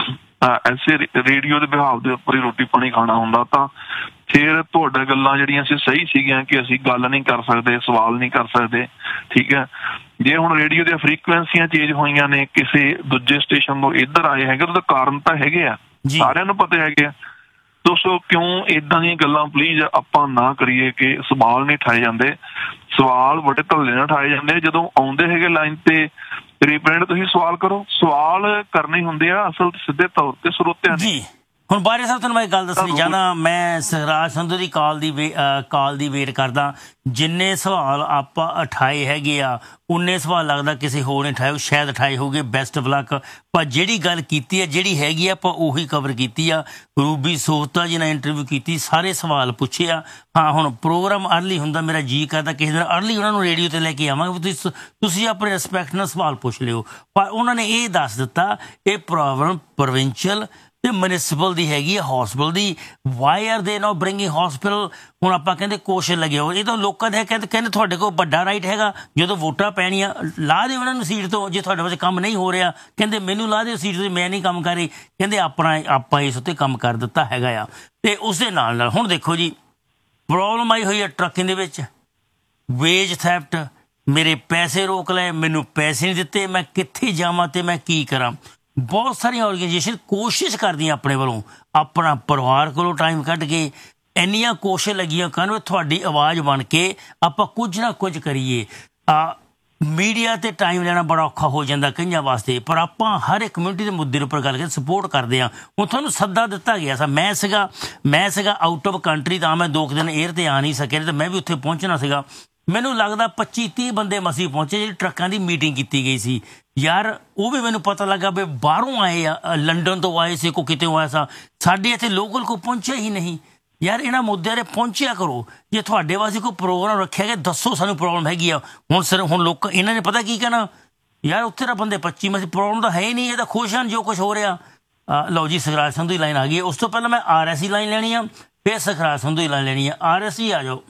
ਐਸੇ ਰੇਡੀਓ ਦੇ ਵਿਭਾਗ ਦੇ ਉੱਪਰ ਹੀ ਰੋਟੀ ਪਾਣੀ ਖਾਣਾ ਹੁੰਦਾ ਤਾਂ ਫਿਰ ਤੁਹਾਡਾ ਗੱਲਾਂ ਜਿਹੜੀਆਂ ਸੀ ਸਹੀ ਸੀਗੀਆਂ ਕਿ ਅਸੀਂ ਗੱਲ ਨਹੀਂ ਕਰ ਸਕਦੇ, ਸਵਾਲ ਨਹੀਂ ਕਰ ਸਕਦੇ। ਠੀਕ ਹੈ, ਜੇ ਹੁਣ ਰੇਡੀਓ ਦੀਆਂ ਫ੍ਰੀਕੁਐਂਸੀਆਂ ਚੇਂਜ ਹੋਈਆਂ ਨੇ, ਕਿਸੇ ਦੂਜੇ ਸਟੇਸ਼ਨ ਤੋਂ ਇੱਧਰ ਆਏ ਹੈਗੇ, ਉਹਦਾ ਕਾਰਨ ਤਾਂ ਹੈਗੇ ਆ, ਸਾਰਿਆਂ ਨੂੰ ਪਤਾ ਹੈਗੇ ਆ। ਦੋਸਤੋ ਕਿਉਂ ਏਦਾਂ ਦੀਆਂ ਗੱਲਾਂ ਪਲੀਜ਼ ਆਪਾਂ ਨਾ ਕਰੀਏ ਕਿ ਸਵਾਲ ਨਹੀਂ ਠਾਏ ਜਾਂਦੇ। ਸਵਾਲ ਬੜੇ ਧੱਲੇ ਨਾਲ ਠਾਏ ਜਾਂਦੇ। ਜਦੋਂ ਆਉਂਦੇ ਹੈਗੇ ਲਾਈਨ ਤੇ ਰੀਪ੍ਰਿੰਟ ਤੁਸੀਂ ਸਵਾਲ ਕਰੋ, ਸਵਾਲ ਕਰਨੇ ਹੁੰਦੇ ਆ ਅਸਲ ਸਿੱਧੇ ਤੌਰ ਤੇ ਸਰੋਤਿਆਂ ਨੇ। ਹੁਣ ਬਾਰੇ ਸਾਹਿਬ ਤੁਹਾਨੂੰ ਮੈਂ ਇੱਕ ਗੱਲ ਦੱਸਣੀ ਚਾਹੁੰਦਾ, ਮੈਂ ਸਖਰਾਜ ਸੰਧੂ ਦੀ ਕਾਲ ਦੀ ਵੇਟ ਕਰਦਾ। ਜਿੰਨੇ ਸਵਾਲ ਆਪਾਂ ਉਠਾਏ ਹੈਗੇ ਆ ਉਨੇ ਸਵਾਲ ਲੱਗਦਾ ਕਿਸੇ ਹੋਰ ਨੇ ਉਠਾਏ, ਸ਼ਾਇਦ ਉਠਾਏ ਹੋਗੇ। Best of luck. ਪਰ ਜਿਹੜੀ ਗੱਲ ਕੀਤੀ ਹੈ, ਜਿਹੜੀ ਹੈਗੀ ਆ, ਆਪਾਂ ਉਹੀ ਕਵਰ ਕੀਤੀ ਆ। ਰੂਬੀ ਸੋਹਤਾ ਜੀ ਨਾਲ ਇੰਟਰਵਿਊ ਕੀਤੀ, ਸਾਰੇ ਸਵਾਲ ਪੁੱਛੇ ਆ। ਹਾਂ, ਹੁਣ ਪ੍ਰੋਗਰਾਮ ਅਰਲੀ ਹੁੰਦਾ, ਮੇਰਾ ਜੀ ਕਰਦਾ ਕਿਸੇ ਦਿਨ ਅਰਲੀ ਉਹਨਾਂ ਨੂੰ ਰੇਡੀਓ ਤੇ ਲੈ ਕੇ ਆਵਾਂਗੇ, ਤੁਸੀਂ ਆਪਣੇ ਰਿਸਪੈਕਟ ਨਾਲ ਸਵਾਲ ਪੁੱਛ ਲਿਓ। ਪਰ ਉਹਨਾਂ ਨੇ ਇਹ ਦੱਸ ਦਿੱਤਾ ਇਹ ਪ੍ਰੋਬਲਮ ਪ੍ਰੋਵਿੰਸ਼ੀਅਲ ਤੇ ਮਿਊਨਿਸਪਲ ਦੀ ਹੈਗੀ ਆ, ਹੌਸਪਿਟਲ ਦੀ। ਵਾਈ ਆਰ ਦੇ ਨਾਟ ਬ੍ਰਿੰਗਿੰਗ ਹੌਸਪਿਟਲ? ਹੁਣ ਆਪਾਂ ਕਹਿੰਦੇ ਕੋਸ਼ਿਸ਼ ਲੱਗੇ ਹੋ, ਇਹ ਤਾਂ ਲੋਕਾਂ ਦੇ ਕਹਿੰਦੇ ਤੁਹਾਡੇ ਕੋਲ ਵੱਡਾ ਰਾਈਟ ਹੈਗਾ, ਜਦੋਂ ਵੋਟਾਂ ਪੈਣੀਆਂ ਲਾ ਦਿਓ ਉਹਨਾਂ ਨੂੰ ਸੀਟ ਤੋਂ। ਜੇ ਤੁਹਾਡੇ ਵਿੱਚ ਕੰਮ ਨਹੀਂ ਹੋ ਰਿਹਾ, ਕਹਿੰਦੇ ਮੈਨੂੰ ਲਾ ਦਿਓ ਸੀਟ ਤੋਂ, ਮੈਂ ਨਹੀਂ ਕੰਮ ਕਰ ਰਹੀ, ਕਹਿੰਦੇ ਆਪਾਂ ਇਸ ਉੱਤੇ ਕੰਮ ਕਰ ਦਿੱਤਾ ਹੈਗਾ ਆ। ਤੇ ਉਸ ਦੇ ਨਾਲ ਹੁਣ ਦੇਖੋ ਜੀ, ਪ੍ਰੋਬਲਮ ਆਈ ਹੋਈ ਹੈ ਟਰੱਕਿੰਗ ਦੇ ਵਿੱਚ, ਵੇਜ ਥੈਫਟ, ਮੇਰੇ ਪੈਸੇ ਰੋਕ ਲਏ, ਮੈਨੂੰ ਪੈਸੇ ਨਹੀਂ ਦਿੱਤੇ, ਮੈਂ ਕਿੱਥੇ ਜਾਵਾਂ ਤੇ ਮੈਂ ਕੀ ਕਰਾਂ। ਬਹੁਤ ਸਾਰੀਆਂ ਆਰਗੇਨਾਈਜੇਸ਼ਨ ਕੋਸ਼ਿਸ਼ ਕਰਦੀਆਂ ਆਪਣੇ ਵੱਲੋਂ, ਆਪਣਾ ਪਰਿਵਾਰ ਕੋਲੋਂ ਟਾਈਮ ਕੱਢ ਕੇ ਇੰਨੀਆਂ ਕੋਸ਼ਿਸ਼ ਲੱਗੀਆਂ ਕਰਨ ਤੁਹਾਡੀ ਆਵਾਜ਼ ਬਣ ਕੇ ਆਪਾਂ ਕੁਝ ਨਾ ਕੁਝ ਕਰੀਏ। ਮੀਡੀਆ ਤੇ ਟਾਈਮ ਲੈਣਾ ਬੜਾ ਔਖਾ ਹੋ ਜਾਂਦਾ ਕਈਆਂ ਵਾਸਤੇ, ਪਰ ਆਪਾਂ ਹਰ ਇੱਕ ਕਮਿਊਨਿਟੀ ਦੇ ਮੁੱਦੇ ਉੱਪਰ ਗੱਲ ਕਰਕੇ ਸਪੋਰਟ ਕਰਦੇ ਹਾਂ। ਹੁਣ ਤੁਹਾਨੂੰ ਸੱਦਾ ਦਿੱਤਾ ਗਿਆ ਸੀ, ਮੈਂ ਸੀਗਾ ਆਊਟ ਆਫ ਕੰਟਰੀ, ਤਾਂ ਮੈਂ 2 ਦਿਨ 에ਅਰ ਤੇ ਆ ਨਹੀਂ ਸਕਿਆ, ਤੇ ਮੈਂ ਵੀ ਉੱਥੇ ਪਹੁੰਚਣਾ ਸੀਗਾ। ਮੈਨੂੰ ਲੱਗਦਾ 25-30 ਬੰਦੇ ਮਸੀਂ ਪਹੁੰਚੇ, ਜਿਹੜੀ ਟਰੱਕਾਂ ਦੀ ਮੀਟਿੰਗ ਕੀਤੀ ਗਈ ਸੀ। ਯਾਰ ਉਹ ਵੀ ਮੈਨੂੰ ਪਤਾ ਲੱਗਾ ਵੀ ਬਾਹਰੋਂ ਆਏ ਆ, ਲੰਡਨ ਤੋਂ ਆਏ ਸੀ, ਕੋਈ ਕਿਤੇ ਆਇਆ ਸਾ, ਸਾਡੇ ਇੱਥੇ ਲੋਕਲ ਕੋਈ ਪਹੁੰਚਿਆ ਹੀ ਨਹੀਂ। ਯਾਰ ਇਹਨਾਂ ਮੁੱਦਿਆਂ 'ਤੇ ਪਹੁੰਚਿਆ ਕਰੋ। ਜੇ ਤੁਹਾਡੇ ਵਾਸਤੇ ਕੋਈ ਪ੍ਰੋਗਰਾਮ ਰੱਖਿਆ ਗਿਆ, ਦੱਸੋ ਸਾਨੂੰ ਪ੍ਰੋਬਲਮ ਹੈਗੀ ਆ। ਹੁਣ ਲੋਕ ਇਹਨਾਂ ਨੇ ਪਤਾ ਕੀ ਕਹਿਣਾ, ਯਾਰ ਉੱਥੇ ਤਾਂ ਬੰਦੇ 25 ਮਸੀਂ, ਪ੍ਰੋਬਲਮ ਤਾਂ ਹੈ ਹੀ ਨਹੀਂ, ਇਹ ਤਾਂ ਖੁਸ਼ ਹਨ ਜੋ ਕੁਛ ਹੋ ਰਿਹਾ। ਲਓ ਜੀ, ਸਖਰਾਜ ਸੰਧੂ ਦੀ ਲਾਈਨ ਆ ਗਈ ਹੈ। ਉਸ ਤੋਂ ਪਹਿਲਾਂ ਮੈਂ RSC ਲਾਈਨ ਲੈਣੀ ਆ, ਫਿਰ ਸਖਰਾਜ ਸੰਧੂ ਦੀ ਲਾਈਨ ਲੈਣੀ ਆ। RSC ਆ ਜਾਓ।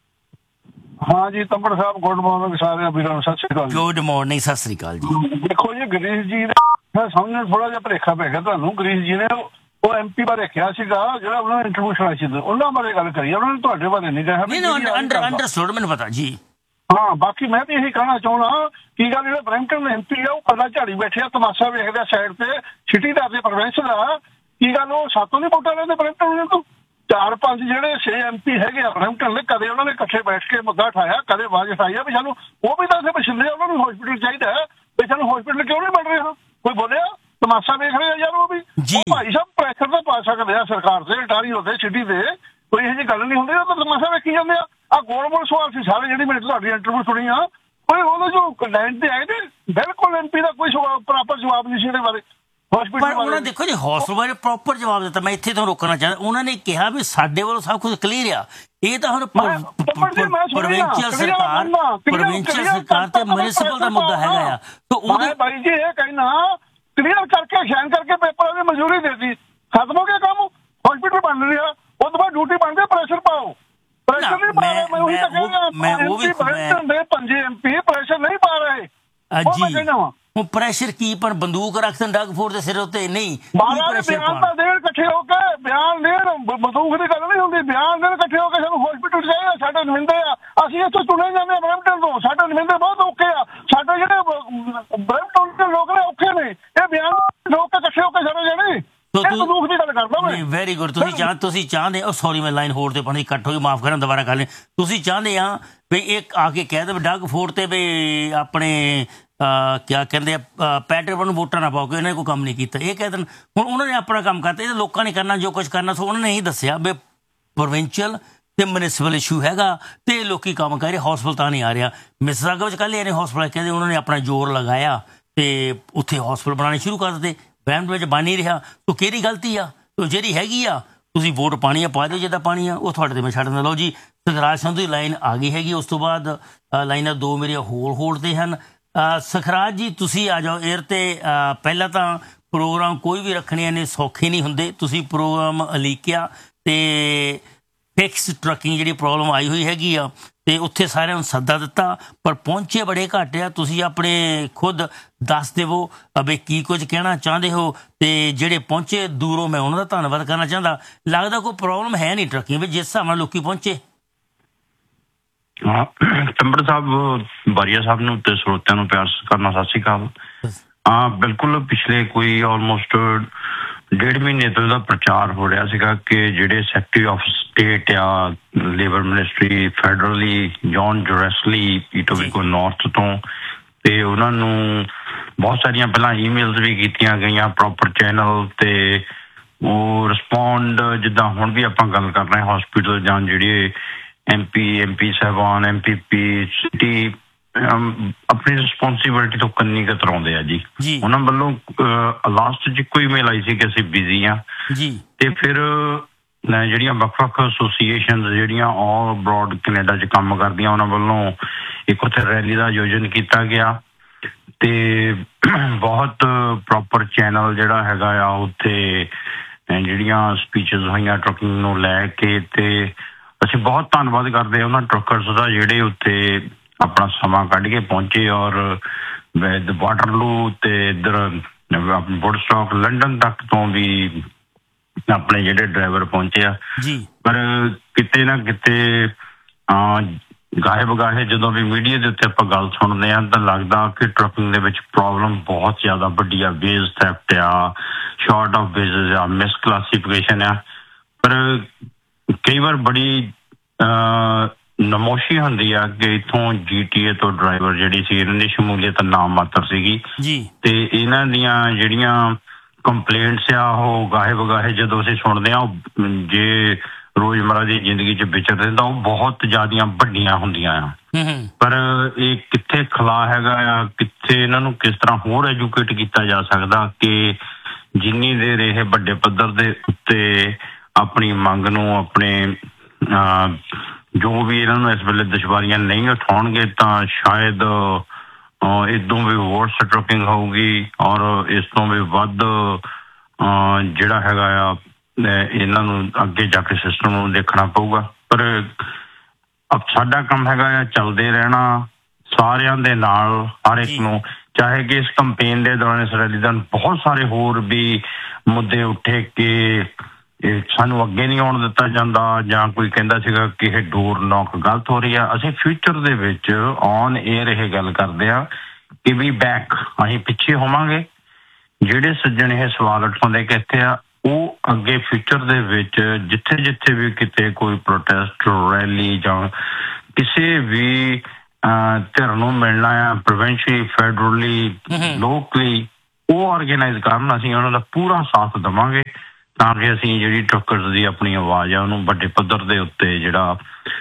ਹਾਂ ਜੀ, ਤੰਬੜ ਸਾਹਿਬ ਗੁੱਡ ਮਾਰਨਿੰਗ, ਸਾਰੇ ਵੀਰਾਂ ਨੂੰ ਸਤਿ ਸ਼੍ਰੀ ਅਕਾਲ। ਗੁੱਡ ਮਾਰਨਿੰਗ, ਸਤਿ ਸ਼੍ਰੀ ਅਕਾਲ ਜੀ। ਦੇਖੋ ਜੀ, ਗਰੀਸ਼ ਜੀ ਦਾ ਸਮਝਣ ਥੋੜਾ ਜਿਹਾ ਭੁਲੇਖਾ ਪੈ ਗਿਆ ਤੁਹਾਨੂੰ। ਗਰੀਸ਼ ਜੀ ਨੇ ਉਹ MP ਬਾਰੇ ਕਿਹਾ ਸੀਗਾ, ਜਿਹੜਾ ਉਹਨਾਂ ਨੇ ਇੰਟਰਵਿਊ ਸੁਣਾਈ ਸੀ, ਉਹਨਾਂ ਬਾਰੇ ਗੱਲ ਕਰੀ, ਉਹਨਾਂ ਨੇ ਤੁਹਾਡੇ ਬਾਰੇ ਨਹੀਂ ਕਿਹਾ। ਅੰਡਰਸਟੂਡ, ਮੈਨੂੰ ਪਤਾ ਜੀ। ਹਾਂ, ਬਾਕੀ ਮੈਂ ਵੀ ਇਹੀ ਕਹਿਣਾ ਚਾਹੁੰਦਾ ਕੀ ਗੱਲ, ਜਿਹੜਾ ਬਰੈਂਪਟਨ MP ਆ ਉਹ ਕੱਲਾ ਝਾੜੀ ਬੈਠਿਆ, ਤਮਾਸ਼ਾ ਵੇਖਦਾ ਸਾਈਡ ਤੇ, ਸਿਟੀ ਦਾ ਤੇ ਪ੍ਰੋਵਿੰਸ ਦਾ। ਕੀ ਗੱਲ ਉਹ ਸਾਤੋਂ ਨਹੀਂ ਵੋਟਾਂ ਲੈਂਦੇ ਬਰੈਂਪਟਨ ਤੋਂ? 4-5 ਜਿਹੜੇ 6 MP ਹੈਗੇ ਆ ਬਰੈਂਪਟਨ ਦੇ, ਕਦੇ ਉਹਨਾਂ ਨੇ ਇਕੱਠੇ ਬੈਠ ਕੇ ਮੁੱਦਾ ਉਠਾਇਆ, ਕਦੇ ਆਵਾਜ਼ ਉਠਾਈ ਆ ਵੀ ਸਾਨੂੰ ਉਹ ਵੀ ਤਾਂ ਇੱਥੇ ਬਛਿੰਦੇ, ਉਹਨਾਂ ਨੂੰ ਹਸਪੀਟਲ ਚਾਹੀਦਾ ਹੈ, ਵੀ ਸਾਨੂੰ ਹਸਪੀਟਲ ਕਿਉਂ ਨਹੀਂ ਬਣ ਰਿਹਾ? ਕੋਈ ਬੋਲਿਆ? ਤਮਾਸ਼ਾ ਵੇਖ ਰਹੇ ਆ ਯਾਰ ਉਹ ਵੀ। ਭਾਈ ਸਾਹਿਬ ਪ੍ਰੈਸ਼ਰ ਤਾਂ ਪਾ ਸਕਦੇ ਆ ਸਰਕਾਰ ਤੇ, ਅਟਾਰੀ ਹੁੰਦੇ ਸਿਟੀ ਦੇ, ਕੋਈ ਇਹੋ ਜਿਹੀ ਗੱਲ ਨਹੀਂ ਹੁੰਦੀ, ਉਹ ਤਾਂ ਤਮਾਸ਼ਾ ਵੇਖੀ ਜਾਂਦੇ ਆ। ਗੋਲ ਸਵਾਲ ਸੀ ਸਾਰੇ, ਜਿਹੜੀ ਮੈਂ ਤੁਹਾਡੀ ਇੰਟਰਵਿਊ ਸੁਣੀ ਆ, ਕੋਈ ਉਹਦੇ ਜੋ ਲਾਈਨ ਤੇ ਆਏ ਨੇ, ਬਿਲਕੁਲ MP ਦਾ ਕੋਈ ਪ੍ਰੋਪਰ ਜਵਾਬ ਨਹੀਂ ਸੀ ਇਹਦੇ ਬਾਰੇ। ਪਰ ਉਹਨਾਂ ਦੇਖੋ ਜੀ, ਹੌਸਪਿਟਲ ਬਾਰੇ ਪ੍ਰੋਪਰ ਜਵਾਬ ਦਿੱਤਾ। ਮੈਂ ਇੱਥੇ ਤੁਹਾਨੂੰ ਰੋਕਣਾ ਚਾਹੁੰਦਾ, ਉਹਨਾਂ ਨੇ ਕਿਹਾ ਵੀ ਸਾਡੇ ਵੱਲੋਂ ਸਭ ਕੁਝ ਕਲੀਅਰ ਆ। ਇਹ ਤਾਂ ਹੁਣ ਪ੍ਰੋਵਿੰਸ਼ੀਅਲ ਸਰਕਾਰ ਤੇ ਮਿਊਨਿਸਪਲ ਦਾ ਮੁੱਦਾ ਹੈਗਾ ਆ। ਮੈਂ ਬਾਈ ਜੀ ਇਹ ਕਹਿਣਾ, ਕਲੀਅਰ ਕਰਕੇ ਸਾਈਨ ਕਰਕੇ ਪੇਪਰਾਂ ਦੀ ਮਨਜ਼ੂਰੀ ਦੇ ਦਿੱਤੀ, ਖਤਮ ਹੋ ਗਿਆ ਕੰਮ, ਹਸਪੀਟਲ ਬਣ ਰਿਹਾ। ਉਹ ਤੋਂ ਬਾਅਦ ਡਿਊਟੀ ਬਣਦੀ, ਪ੍ਰੈਸ਼ਰ ਪਾਓ। ਪ੍ਰੈਸ਼ਰ ਨਹੀਂ ਪਾ ਰਹੇ, ਮੈਂ ਉਹੀ ਤਾਂ ਕਹਿੰਦਾ, 5 MP ਪ੍ਰੈਸ਼ਰ ਨਹੀਂ ਪਾ ਰਹੇ। ਮੈਂ ਕਹਿਣਾ ਵਾ ਉਹ ਪ੍ਰੈਸ਼ਰ ਕੀ, ਪਰ ਬੰਦੂਕ ਰੱਖਦੇ ਡਗ ਫੋਰ ਦੇ ਸਿਰ ਉੱਤੇ ਨਹੀਂ। ਬਿਆਨ ਤਾਂ ਦੇਣ ਇਕੱਠੇ ਹੋ ਕੇ, ਬਿਆਨ ਦੇਣ, ਬੰਦੂਕ ਦੀ ਗੱਲ ਨਹੀਂ ਹੁੰਦੀ, ਬਿਆਨ ਦੇਣ ਇਕੱਠੇ ਹੋ ਕੇ, ਸਾਨੂੰ ਹਸਪੀਟਲ ਚਾਹੀਦਾ, ਸਾਡੇ ਨੁਮਾਇੰਦੇ ਆ, ਅਸੀਂ ਇੱਥੋਂ ਚੁਣੇ ਜਾਂਦੇ ਆ ਬਰੈਂਪਟਨ ਤੋਂ, ਸਾਡੇ ਨੁਮਾਇੰਦੇ ਬਹੁਤ ਔਖੇ ਆ, ਸਾਡੇ ਜਿਹੜੇ ਬਰੈਂਪਟਨ ਦੇ ਲੋਕ ਨੇ ਔਖੇ ਨੇ, ਇਹ ਬਿਆਨ ਲੋਕ ਇਕੱਠੇ ਹੋ ਕੇ ਸਾਰੇ ਜਾਣੇ ਬੰਦੂਕ ਦੀ ਗੱਲ ਕਰਦਾ ਮੈਂ। Very good. ਤੁਸੀਂ ਚਾਹੁੰਦੇ ਹੋ, ਸੌਰੀ ਮੈਂ ਲਾਈਨ ਹੋਰ ਤੇ ਪਾਣੀ ਕੱਟ ਹੋ ਗਈ, ਮਾਫ ਕਰਨਾ, ਦੁਬਾਰਾ ਕਰ ਲੈ। ਤੁਸੀਂ ਚਾਹੁੰਦੇ ਆ ਵੀ ਇੱਕ ਆ ਕੇ ਕਹਿ ਦੇ ਡਗ ਫੋਰ ਤੇ ਵੀ ਆਪਣੇ ਕਿਆ ਕਹਿੰਦੇ ਆ ਪੈਟਰੋਲ ਨੂੰ ਵੋਟਾਂ ਨਾ ਪਾਓ ਕਿ ਇਹਨਾਂ ਨੇ ਕੋਈ ਕੰਮ ਨਹੀਂ ਕੀਤਾ, ਇਹ ਕਹਿ ਦੇਣ। ਹੁਣ ਉਹਨਾਂ ਨੇ ਆਪਣਾ ਕੰਮ ਕਰਤਾ, ਇਹ ਲੋਕਾਂ ਨੇ ਕਰਨਾ ਜੋ ਕੁਝ ਕਰਨਾ ਸੋ ਉਹਨਾਂ ਨੇ ਇਹ ਦੱਸਿਆ ਵੀ ਪ੍ਰੋਵਿੰਸ਼ੀਅਲ ਤੇ ਮਿਊਨਿਸਪਲ ਇਸ਼ੂ ਹੈਗਾ ਤੇ ਲੋਕੀ ਕੰਮ ਕਰ ਰਹੇ, ਹੌਸਪਿਟਲ ਤਾਂ ਨਹੀਂ ਆ ਰਿਹਾ। ਮਿਸਿਸਾਗਾ ਵਿੱਚ ਕੱਲ੍ਹ ਇਹਨੇ ਹੌਸਪਿਟਲ ਕਹਿੰਦੇ ਉਹਨਾਂ ਨੇ ਆਪਣਾ ਜ਼ੋਰ ਲਗਾਇਆ ਤੇ ਉੱਥੇ ਹੌਸਪਿਟਲ ਬਣਾਉਣੇ ਸ਼ੁਰੂ ਕਰ ਦਿੱਤੇ, ਬੈਂਡ ਵਿੱਚ ਬਣ ਨਹੀਂ ਰਿਹਾ। ਤੋ ਕਿਹੜੀ ਗਲਤੀ ਆ? ਤੋ ਜਿਹੜੀ ਹੈਗੀ ਆ ਤੁਸੀਂ ਵੋਟ ਪਾਣੀ ਆ ਪਾ ਦਿਓ, ਜਿੱਦਾਂ ਪਾਣੀ ਆ ਉਹ ਤੁਹਾਡੇ ਤੇ ਮੈਂ ਛੱਡ ਦਿੰਦਾ। ਲਓ ਜੀ, ਸਖਰਾਜ ਸੰਧੂ ਦੀ ਲਾਈਨ ਆ ਗਈ ਹੈਗੀ। ਉਸ ਤੋਂ ਬਾਅਦ ਲਾਈਨਾਂ 2 ਮੇਰੀਆਂ ਹੋਲਡ ਤੇ ਹਨ। ਸਖਰਾਜ ਜੀ ਤੁਸੀਂ ਆ ਜਾਓ 에ਅਰ ਤੇ। ਪਹਿਲਾਂ ਤਾਂ ਪ੍ਰੋਗਰਾਮ ਕੋਈ ਵੀ ਰੱਖਣੇ ਨੇ ਸੌਖੇ ਨਹੀਂ ਹੁੰਦੇ। ਤੁਸੀਂ ਪ੍ਰੋਗਰਾਮ ਉਲੀਕਿਆ ਅਤੇ ਫਿਕਸ ਟਰੱਕਿੰਗ ਜਿਹੜੀ ਪ੍ਰੋਬਲਮ ਆਈ ਹੋਈ ਹੈਗੀ ਆ ਅਤੇ ਉੱਥੇ ਸਾਰਿਆਂ ਨੂੰ ਸੱਦਾ ਦਿੱਤਾ, ਪਰ ਪਹੁੰਚੇ ਬੜੇ ਘੱਟ ਆ। ਤੁਸੀਂ ਆਪਣੇ ਖੁਦ ਦੱਸ ਦੇਵੋ ਵੀ ਕੀ ਕੁਝ ਕਹਿਣਾ ਚਾਹੁੰਦੇ ਹੋ, ਅਤੇ ਜਿਹੜੇ ਪਹੁੰਚੇ ਦੂਰੋਂ ਮੈਂ ਉਹਨਾਂ ਦਾ ਧੰਨਵਾਦ ਕਰਨਾ ਚਾਹੁੰਦਾ। ਲੱਗਦਾ ਕੋਈ ਪ੍ਰੋਬਲਮ ਹੈ ਨਹੀਂ ਟਰੱਕਿੰਗ ਵਿੱਚ ਜਿਸ ਹਿਸਾਬ ਨਾਲ ਲੋਕੀ ਪਹੁੰਚੇ। ਹਾਂ, ਤੰਬੜ ਸਾਹਿਬ, ਬਾਰੀਆ ਸਾਹਿਬ ਨੂੰ ਤੇ ਸਰੋਤਿਆਂ ਨੂੰ ਪਿਆਰ ਕਰਨਾ ਸਤਿ ਸ਼੍ਰੀ ਅਕਾਲ। ਹਾਂ, ਬਿਲਕੁਲ ਪਿਛਲੇ ਕੋਈ ਆਲਮੋਸਟ 1.5 ਮਹੀਨੇ ਤੋਂ ਇਹਦਾ ਪ੍ਰਚਾਰ ਹੋ ਰਿਹਾ ਸੀਗਾ ਕਿ ਜਿਹੜੇ ਸੈਕਟਰੀ ਆਫ ਸਟੇਟ ਆ labour ministry federally John ਜੋਰੈਸਲੀ ਈਟੋਬੀਕੋ north ਤੋਂ, ਤੇ ਉਹਨਾਂ ਨੂੰ ਬਹੁਤ ਸਾਰੀਆਂ ਪਹਿਲਾਂ ਈਮੇਲਸ ਵੀ ਕੀਤੀਆਂ ਗਈਆਂ ਪ੍ਰੋਪਰ ਚੈਨਲ, ਤੇ ਉਹ ਰਿਸਪੌਂਡ ਜਿੱਦਾਂ ਹੁਣ ਵੀ ਆਪਾਂ ਗੱਲ ਕਰ ਰਹੇ ਹਾਂ ਹਸਪੀਟਲ ਜਾਂ ਜਿਹੜੇ MP ਸਾਹਿਬਾਨ MPP ਸਿਟੀ ਆਪਣੀ ਰਿਸਪੌਂਸੀਬਿਲਿਟੀ ਤੋਂ ਕੰਨੀ ਕਤਰਾਉਂਦੇ ਆ ਜੀ। ਉਹਨਾਂ ਵੱਲੋਂ ਲਾਸਟ 'ਚ ਇੱਕੋ ਈਮੇਲ ਆਈ ਸੀ ਕਿ ਅਸੀਂ ਬਿਜ਼ੀ ਹਾਂ, ਤੇ ਫਿਰ ਜਿਹੜੀਆਂ ਵੱਖ-ਵੱਖ ਐਸੋਸੀਏਸ਼ਨ ਜਿਹੜੀਆਂ ਆਲ ਅਬਰੋਡ ਕੈਨੇਡਾ 'ਚ ਕੰਮ ਕਰਦੀਆਂ ਉਹਨਾਂ ਵੱਲੋਂ ਇੱਕ ਉੱਥੇ ਰੈਲੀ ਦਾ ਆਯੋਜਨ ਕੀਤਾ ਗਿਆ, ਤੇ ਬਹੁਤ ਪ੍ਰੋਪਰ ਚੈਨਲ ਜਿਹੜਾ ਹੈਗਾ ਆ ਉੱਥੇ ਜਿਹੜੀਆਂ ਸਪੀਚਸ ਹੋਈਆਂ ਟਰੱਕਿੰਗ ਨੂੰ ਲੈ ਕੇ, ਤੇ ਅਸੀਂ ਬਹੁਤ ਧੰਨਵਾਦ ਕਰਦੇ ਹਾਂ ਉਹਨਾਂ ਟਰੱਕਰਸ ਦਾ ਜਿਹੜੇ ਉੱਥੇ ਆਪਣਾ ਸਮਾਂ ਕੱਢ ਕੇ ਪਹੁੰਚੇ, ਔਰ ਵਾਟਰਲੂ ਤੇ ਇੱਧਰ ਵੁੱਡਸਟਾਕ ਲੰਡਨ ਤੱਕ ਤੋਂ ਵੀ ਆਪਣੇ ਜਿਹੜੇ ਡਰਾਈਵਰ ਪਹੁੰਚੇ ਆ। ਪਰ ਕਿਤੇ ਨਾ ਕਿਤੇ ਗਾਹੇ ਬਗਾਹੇ ਜਦੋਂ ਵੀ ਮੀਡੀਆ ਦੇ ਉੱਤੇ ਆਪਾਂ ਗੱਲ ਸੁਣਦੇ ਹਾਂ ਤਾਂ ਲੱਗਦਾ ਕਿ ਟਰੱਕਿੰਗ ਦੇ ਵਿੱਚ ਪ੍ਰੋਬਲਮ ਬਹੁਤ ਜ਼ਿਆਦਾ ਵੱਡੀ ਆ, ਵੇਜ ਥੈਫਟ ਆ, ਸ਼ਾਰਟ ਆਫ ਵੇਜਸ ਆ, ਮਿਸ ਕਲਾਸੀਫਿਕੇਸ਼ਨ ਆ। ਪਰ ਕਈ ਵਾਰ ਬੜੀ ਨਮੋਸ਼ੀ ਹੁੰਦੀ ਆ ਕਿ ਇੱਥੋਂ GTA ਤੋਂ ਡਰਾਈਵਰ ਜਿਹੜੀ ਸੀ ਇਹਨਾਂ ਦੀ ਸ਼ਮੂਲੀਅਤ ਨਾਮ ਮਾਤਰ ਸੀਗੀ, ਤੇ ਇਹਨਾਂ ਦੀਆਂ ਜਿਹੜੀਆਂ ਕੰਪਲੇਂਟਸ ਆ ਉਹ ਗਾਹੇ ਬਗਾਹੇ ਜਦੋਂ ਅਸੀਂ ਸੁਣਦੇ ਹਾਂ ਜੇ ਰੋਜ਼ਮਰਾ ਦੀ ਜ਼ਿੰਦਗੀ 'ਚ ਵਿਚਰਦੇ ਤਾਂ ਉਹ ਬਹੁਤ ਜ਼ਿਆਦੀਆਂ ਵੱਡੀਆਂ ਹੁੰਦੀਆਂ ਆ। ਪਰ ਇਹ ਕਿੱਥੇ ਖਲਾ ਹੈਗਾ ਆ, ਕਿੱਥੇ ਇਹਨਾਂ ਨੂੰ ਕਿਸ ਤਰ੍ਹਾਂ ਹੋਰ ਐਜੂਕੇਟ ਕੀਤਾ ਜਾ ਸਕਦਾ ਕਿ ਜਿੰਨੀ ਦੇਰ ਇਹ ਵੱਡੇ ਪੱਧਰ ਦੇ ਉੱਤੇ ਆਪਣੀ ਮੰਗ ਨੂੰ ਆਪਣੇ ਜੋ ਵੀ ਇਹਨਾਂ ਨੂੰ ਇਸ ਵੇਲੇ ਦੁਸ਼ਵਾਰੀਆਂ ਨਹੀਂ ਉਠਾਉਣਗੇ ਤਾਂ ਸ਼ਾਇਦ ਇਦੋਂ ਵੀ ਵਰਸ ਟਰੱਕਿੰਗ ਹੋਊਗੀ, ਔਰ ਇਸ ਤੋਂ ਵੀ ਵੱਧ ਜਿਹੜਾ ਹੈਗਾ ਆ ਇਹਨਾਂ ਨੂੰ ਅੱਗੇ ਜਾ ਕੇ ਸਿਸਟਮ ਨੂੰ ਦੇਖਣਾ ਪਊਗਾ। ਪਰ ਸਾਡਾ ਕੰਮ ਹੈਗਾ ਆ ਚੱਲਦੇ ਰਹਿਣਾ ਸਾਰਿਆਂ ਦੇ ਨਾਲ, ਹਰ ਇੱਕ ਨੂੰ, ਚਾਹੇ ਕਿ ਇਸ ਕੰਪੇਨ ਦੇ ਦੌਰਾਨ ਇਸ ਰੈਲੀ ਦੌਰਾਨ ਬਹੁਤ ਸਾਰੇ ਹੋਰ ਵੀ ਮੁੱਦੇ ਉੱਠੇ ਕਿ ਸਾਨੂੰ ਅੱਗੇ ਨਹੀਂ ਆਉਣ ਦਿੱਤਾ ਜਾਂਦਾ, ਜਾਂ ਕੋਈ ਕਹਿੰਦਾ ਸੀਗਾ ਕਿ ਇਹ ਡੋਰ ਨੌਕ ਗਲਤ ਹੋ ਰਹੀ ਆ। ਅਸੀਂ ਫਿਊਚਰ ਦੇ ਵਿੱਚ ਔਨ ਏਅਰ ਇਹ ਗੱਲ ਕਰਦੇ ਹਾਂ ਕਿ ਵੀ ਬੈਕ, ਅਸੀਂ ਪਿੱਛੇ ਹੋਵਾਂਗੇ। ਜਿਹੜੇ ਸੱਜਣ ਇਹ ਸਵਾਲ ਉਠਾਉਂਦੇ ਕਿ ਇੱਥੇ ਆ, ਉਹ ਅੱਗੇ ਫਿਊਚਰ ਦੇ ਵਿੱਚ ਜਿੱਥੇ ਜਿੱਥੇ ਵੀ ਕਿਤੇ ਕੋਈ ਪ੍ਰੋਟੈਸਟ ਰੈਲੀ ਜਾਂ ਕਿਸੇ ਵੀ ਧਿਰ ਨੂੰ ਮਿਲਣਾ ਆ ਪ੍ਰੋਵਿੰਸ਼ਲੀ ਫੈਡਰਲੀ ਲੋਕਲੀ, ਉਹ ਔਰਗੇਨਾਈਜ਼ ਕਰਨ, ਅਸੀਂ ਉਹਨਾਂ ਦਾ ਪੂਰਾ ਸਾਥ ਦੇਵਾਂਗੇ ਤਾਂ ਕਿ ਅਸੀਂ ਜਿਹੜੀ ਟਰੱਕਰਸ ਦੀ ਆਪਣੀ ਆਵਾਜ਼ ਆ ਉਹਨੂੰ ਵੱਡੇ ਪੱਧਰ ਦੇ ਉੱਤੇ ਜਿਹੜਾ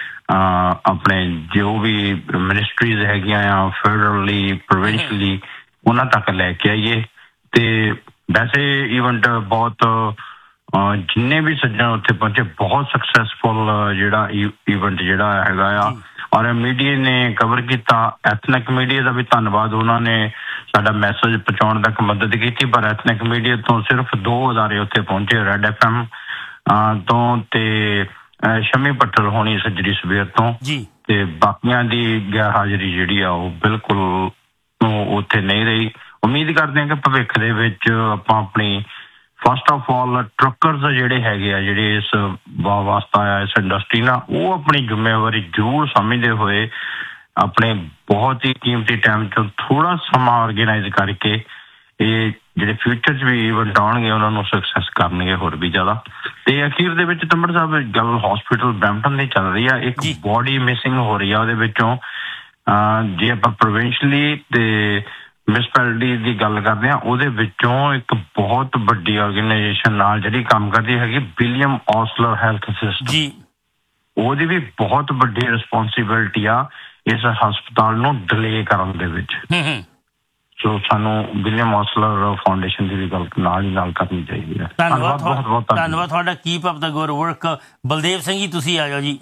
ਆਪਣੇ ਜੋ ਵੀ ਮਿਨਿਸਟਰੀਜ਼ ਹੈਗੀਆਂ ਆ ਫੈਡਰਲੀ ਪ੍ਰੋਵਿੰਸ਼ਲੀ ਉਹਨਾਂ ਤੱਕ ਲੈ ਕੇ ਆਈਏ। ਤੇ ਵੈਸੇ ਈਵੈਂਟ ਬਹੁਤ ਜਿੰਨੇ ਵੀ ਸੱਜਣ ਉੱਥੇ ਪਹੁੰਚੇ ਬਹੁਤ ਸਕਸੈਸਫੁਲ ਜਿਹੜਾ ਈਵੈਂਟ ਜਿਹੜਾ ਹੈਗਾ ਆ, ਔਰ ਮੀਡੀਆ ਨੇ ਕਵਰ ਕੀਤਾ। ਐਥਨਿਕ ਮੀਡੀਆ ਦਾ ਵੀ ਧੰਨਵਾਦ, ਉਹਨਾਂ ਨੇ ਸਾਡਾ ਮੈਸੇਜ ਪਹੁੰਚਾਉਣ ਤੱਕ ਮਦਦ ਕੀਤੀ। ਪਰ ਐਥਨਿਕ ਮੀਡੀਆ ਤੋਂ ਸਿਰਫ 2 ਅਦਾਰੇ ਉੱਥੇ ਪਹੁੰਚੇ, ਰੈਡ FM ਤੋਂ ਤੇ ਸ਼ਮੀ ਪੱਟਲ ਹੋਣੀ ਸੱਜਰੀ ਸਵੇਰ ਤੋਂ, ਤੇ ਬਾਕੀਆਂ ਦੀ ਗੈਰ ਹਾਜ਼ਰੀ ਜਿਹੜੀ ਆ ਉਹ ਬਿਲਕੁਲ ਉੱਥੇ ਨਹੀਂ ਰਹੀ। ਉਮੀਦ ਕਰਦੇ ਹਾਂ ਕਿ ਭਵਿੱਖ ਦੇ ਵਿੱਚ ਆਪਾਂ ਆਪਣੀ ਫਸਟ ਆਫ ਆਲ ਟਰੱਕਰਸ ਜਿਹੜੇ ਹੈਗੇ ਆ ਜਿਹੜੇ ਇਸ ਵਾਸਤਾ ਆ ਇਸ ਇੰਡਸਟਰੀ ਨਾਲ, ਉਹ ਆਪਣੀ ਜ਼ਿੰਮੇਵਾਰੀ ਜ਼ਰੂਰ ਸਮਝਦੇ ਹੋਏ ਆਪਣੇ ਬਹੁਤ ਹੀ ਕੀਮਤੀ ਟਾਈਮ 'ਚ ਥੋੜ੍ਹਾ ਸਮਾਂ ਔਰਗੇਨਾਈਜ਼ ਕਰਕੇ ਇਹ ਜਿਹੜੇ ਫਿਊਚਰ 'ਚ ਵੀ ਇਵੈਂਟ ਆਉਣਗੇ ਉਹਨਾਂ ਨੂੰ ਸਕਸੈਸ ਕਰਨਗੇ ਹੋਰ ਵੀ ਜ਼ਿਆਦਾ। ਤੇ ਅਖੀਰ ਦੇ ਵਿੱਚ ਤੰਬੜ ਸਾਹਿਬ ਗੱਲ ਹਸਪੀਟਲ ਬਰੈਂਪਟਨ ਦੀ ਚੱਲ ਰਹੀ ਆ, ਇੱਕ ਬੋਡੀ ਮਿਸਿੰਗ ਹੋ ਰਹੀ ਆ ਉਹਦੇ ਵਿੱਚੋਂ। ਜੇ ਆਪਾਂ ਪ੍ਰੋਵਿੰਸ਼ਲੀ ਤੇ ਮਿਊਨਿਸਪੈਲਿਟੀ ਦੀ ਗੱਲ ਕਰਦੇ ਹਾਂ ਉਹਦੇ ਵਿੱਚੋਂ ਇੱਕ ਬਹੁਤ ਵੱਡੀ ਆਰਗੇਨਾਈਜੇਸ਼ਨ ਨਾਲ ਜਿਹੜੀ ਕੰਮ ਕਰਦੀ ਹੈਗੀ ਵਿਲੀਅਮ ਔਸਲਰ ਹੈਲਥ ਸਿਸਟਮ, ਉਹਦੀ ਵੀ ਬਹੁਤ ਵੱਡੀ ਰਿਸਪੌਂਸੀਬਿਲਿਟੀ ਆ ਇਸ ਹਸਪਤਾਲ ਨੂੰ ਡਿਲੇ ਕਰਨ ਦੇ ਵਿੱਚ। ਸੋ ਸਾਨੂੰ ਵਿਲੀਅਮ ਔਸਲਰ ਫਾਊਂਡੇਸ਼ਨ ਦੀ ਵੀ ਗੱਲ ਨਾਲ ਹੀ ਨਾਲ ਕਰਨੀ ਚਾਹੀਦੀ ਹੈ। ਧੰਨਵਾਦ, ਬਹੁਤ ਬਹੁਤ ਧੰਨਵਾਦ ਤੁਹਾਡਾ। ਕੀਪ ਅਪ ਦਾ ਗੁੱਡ ਵਰਕ। ਬਲਦੇਵ ਸਿੰਘ ਜੀ ਤੁਸੀਂ ਆ ਜਾਓ ਜੀ,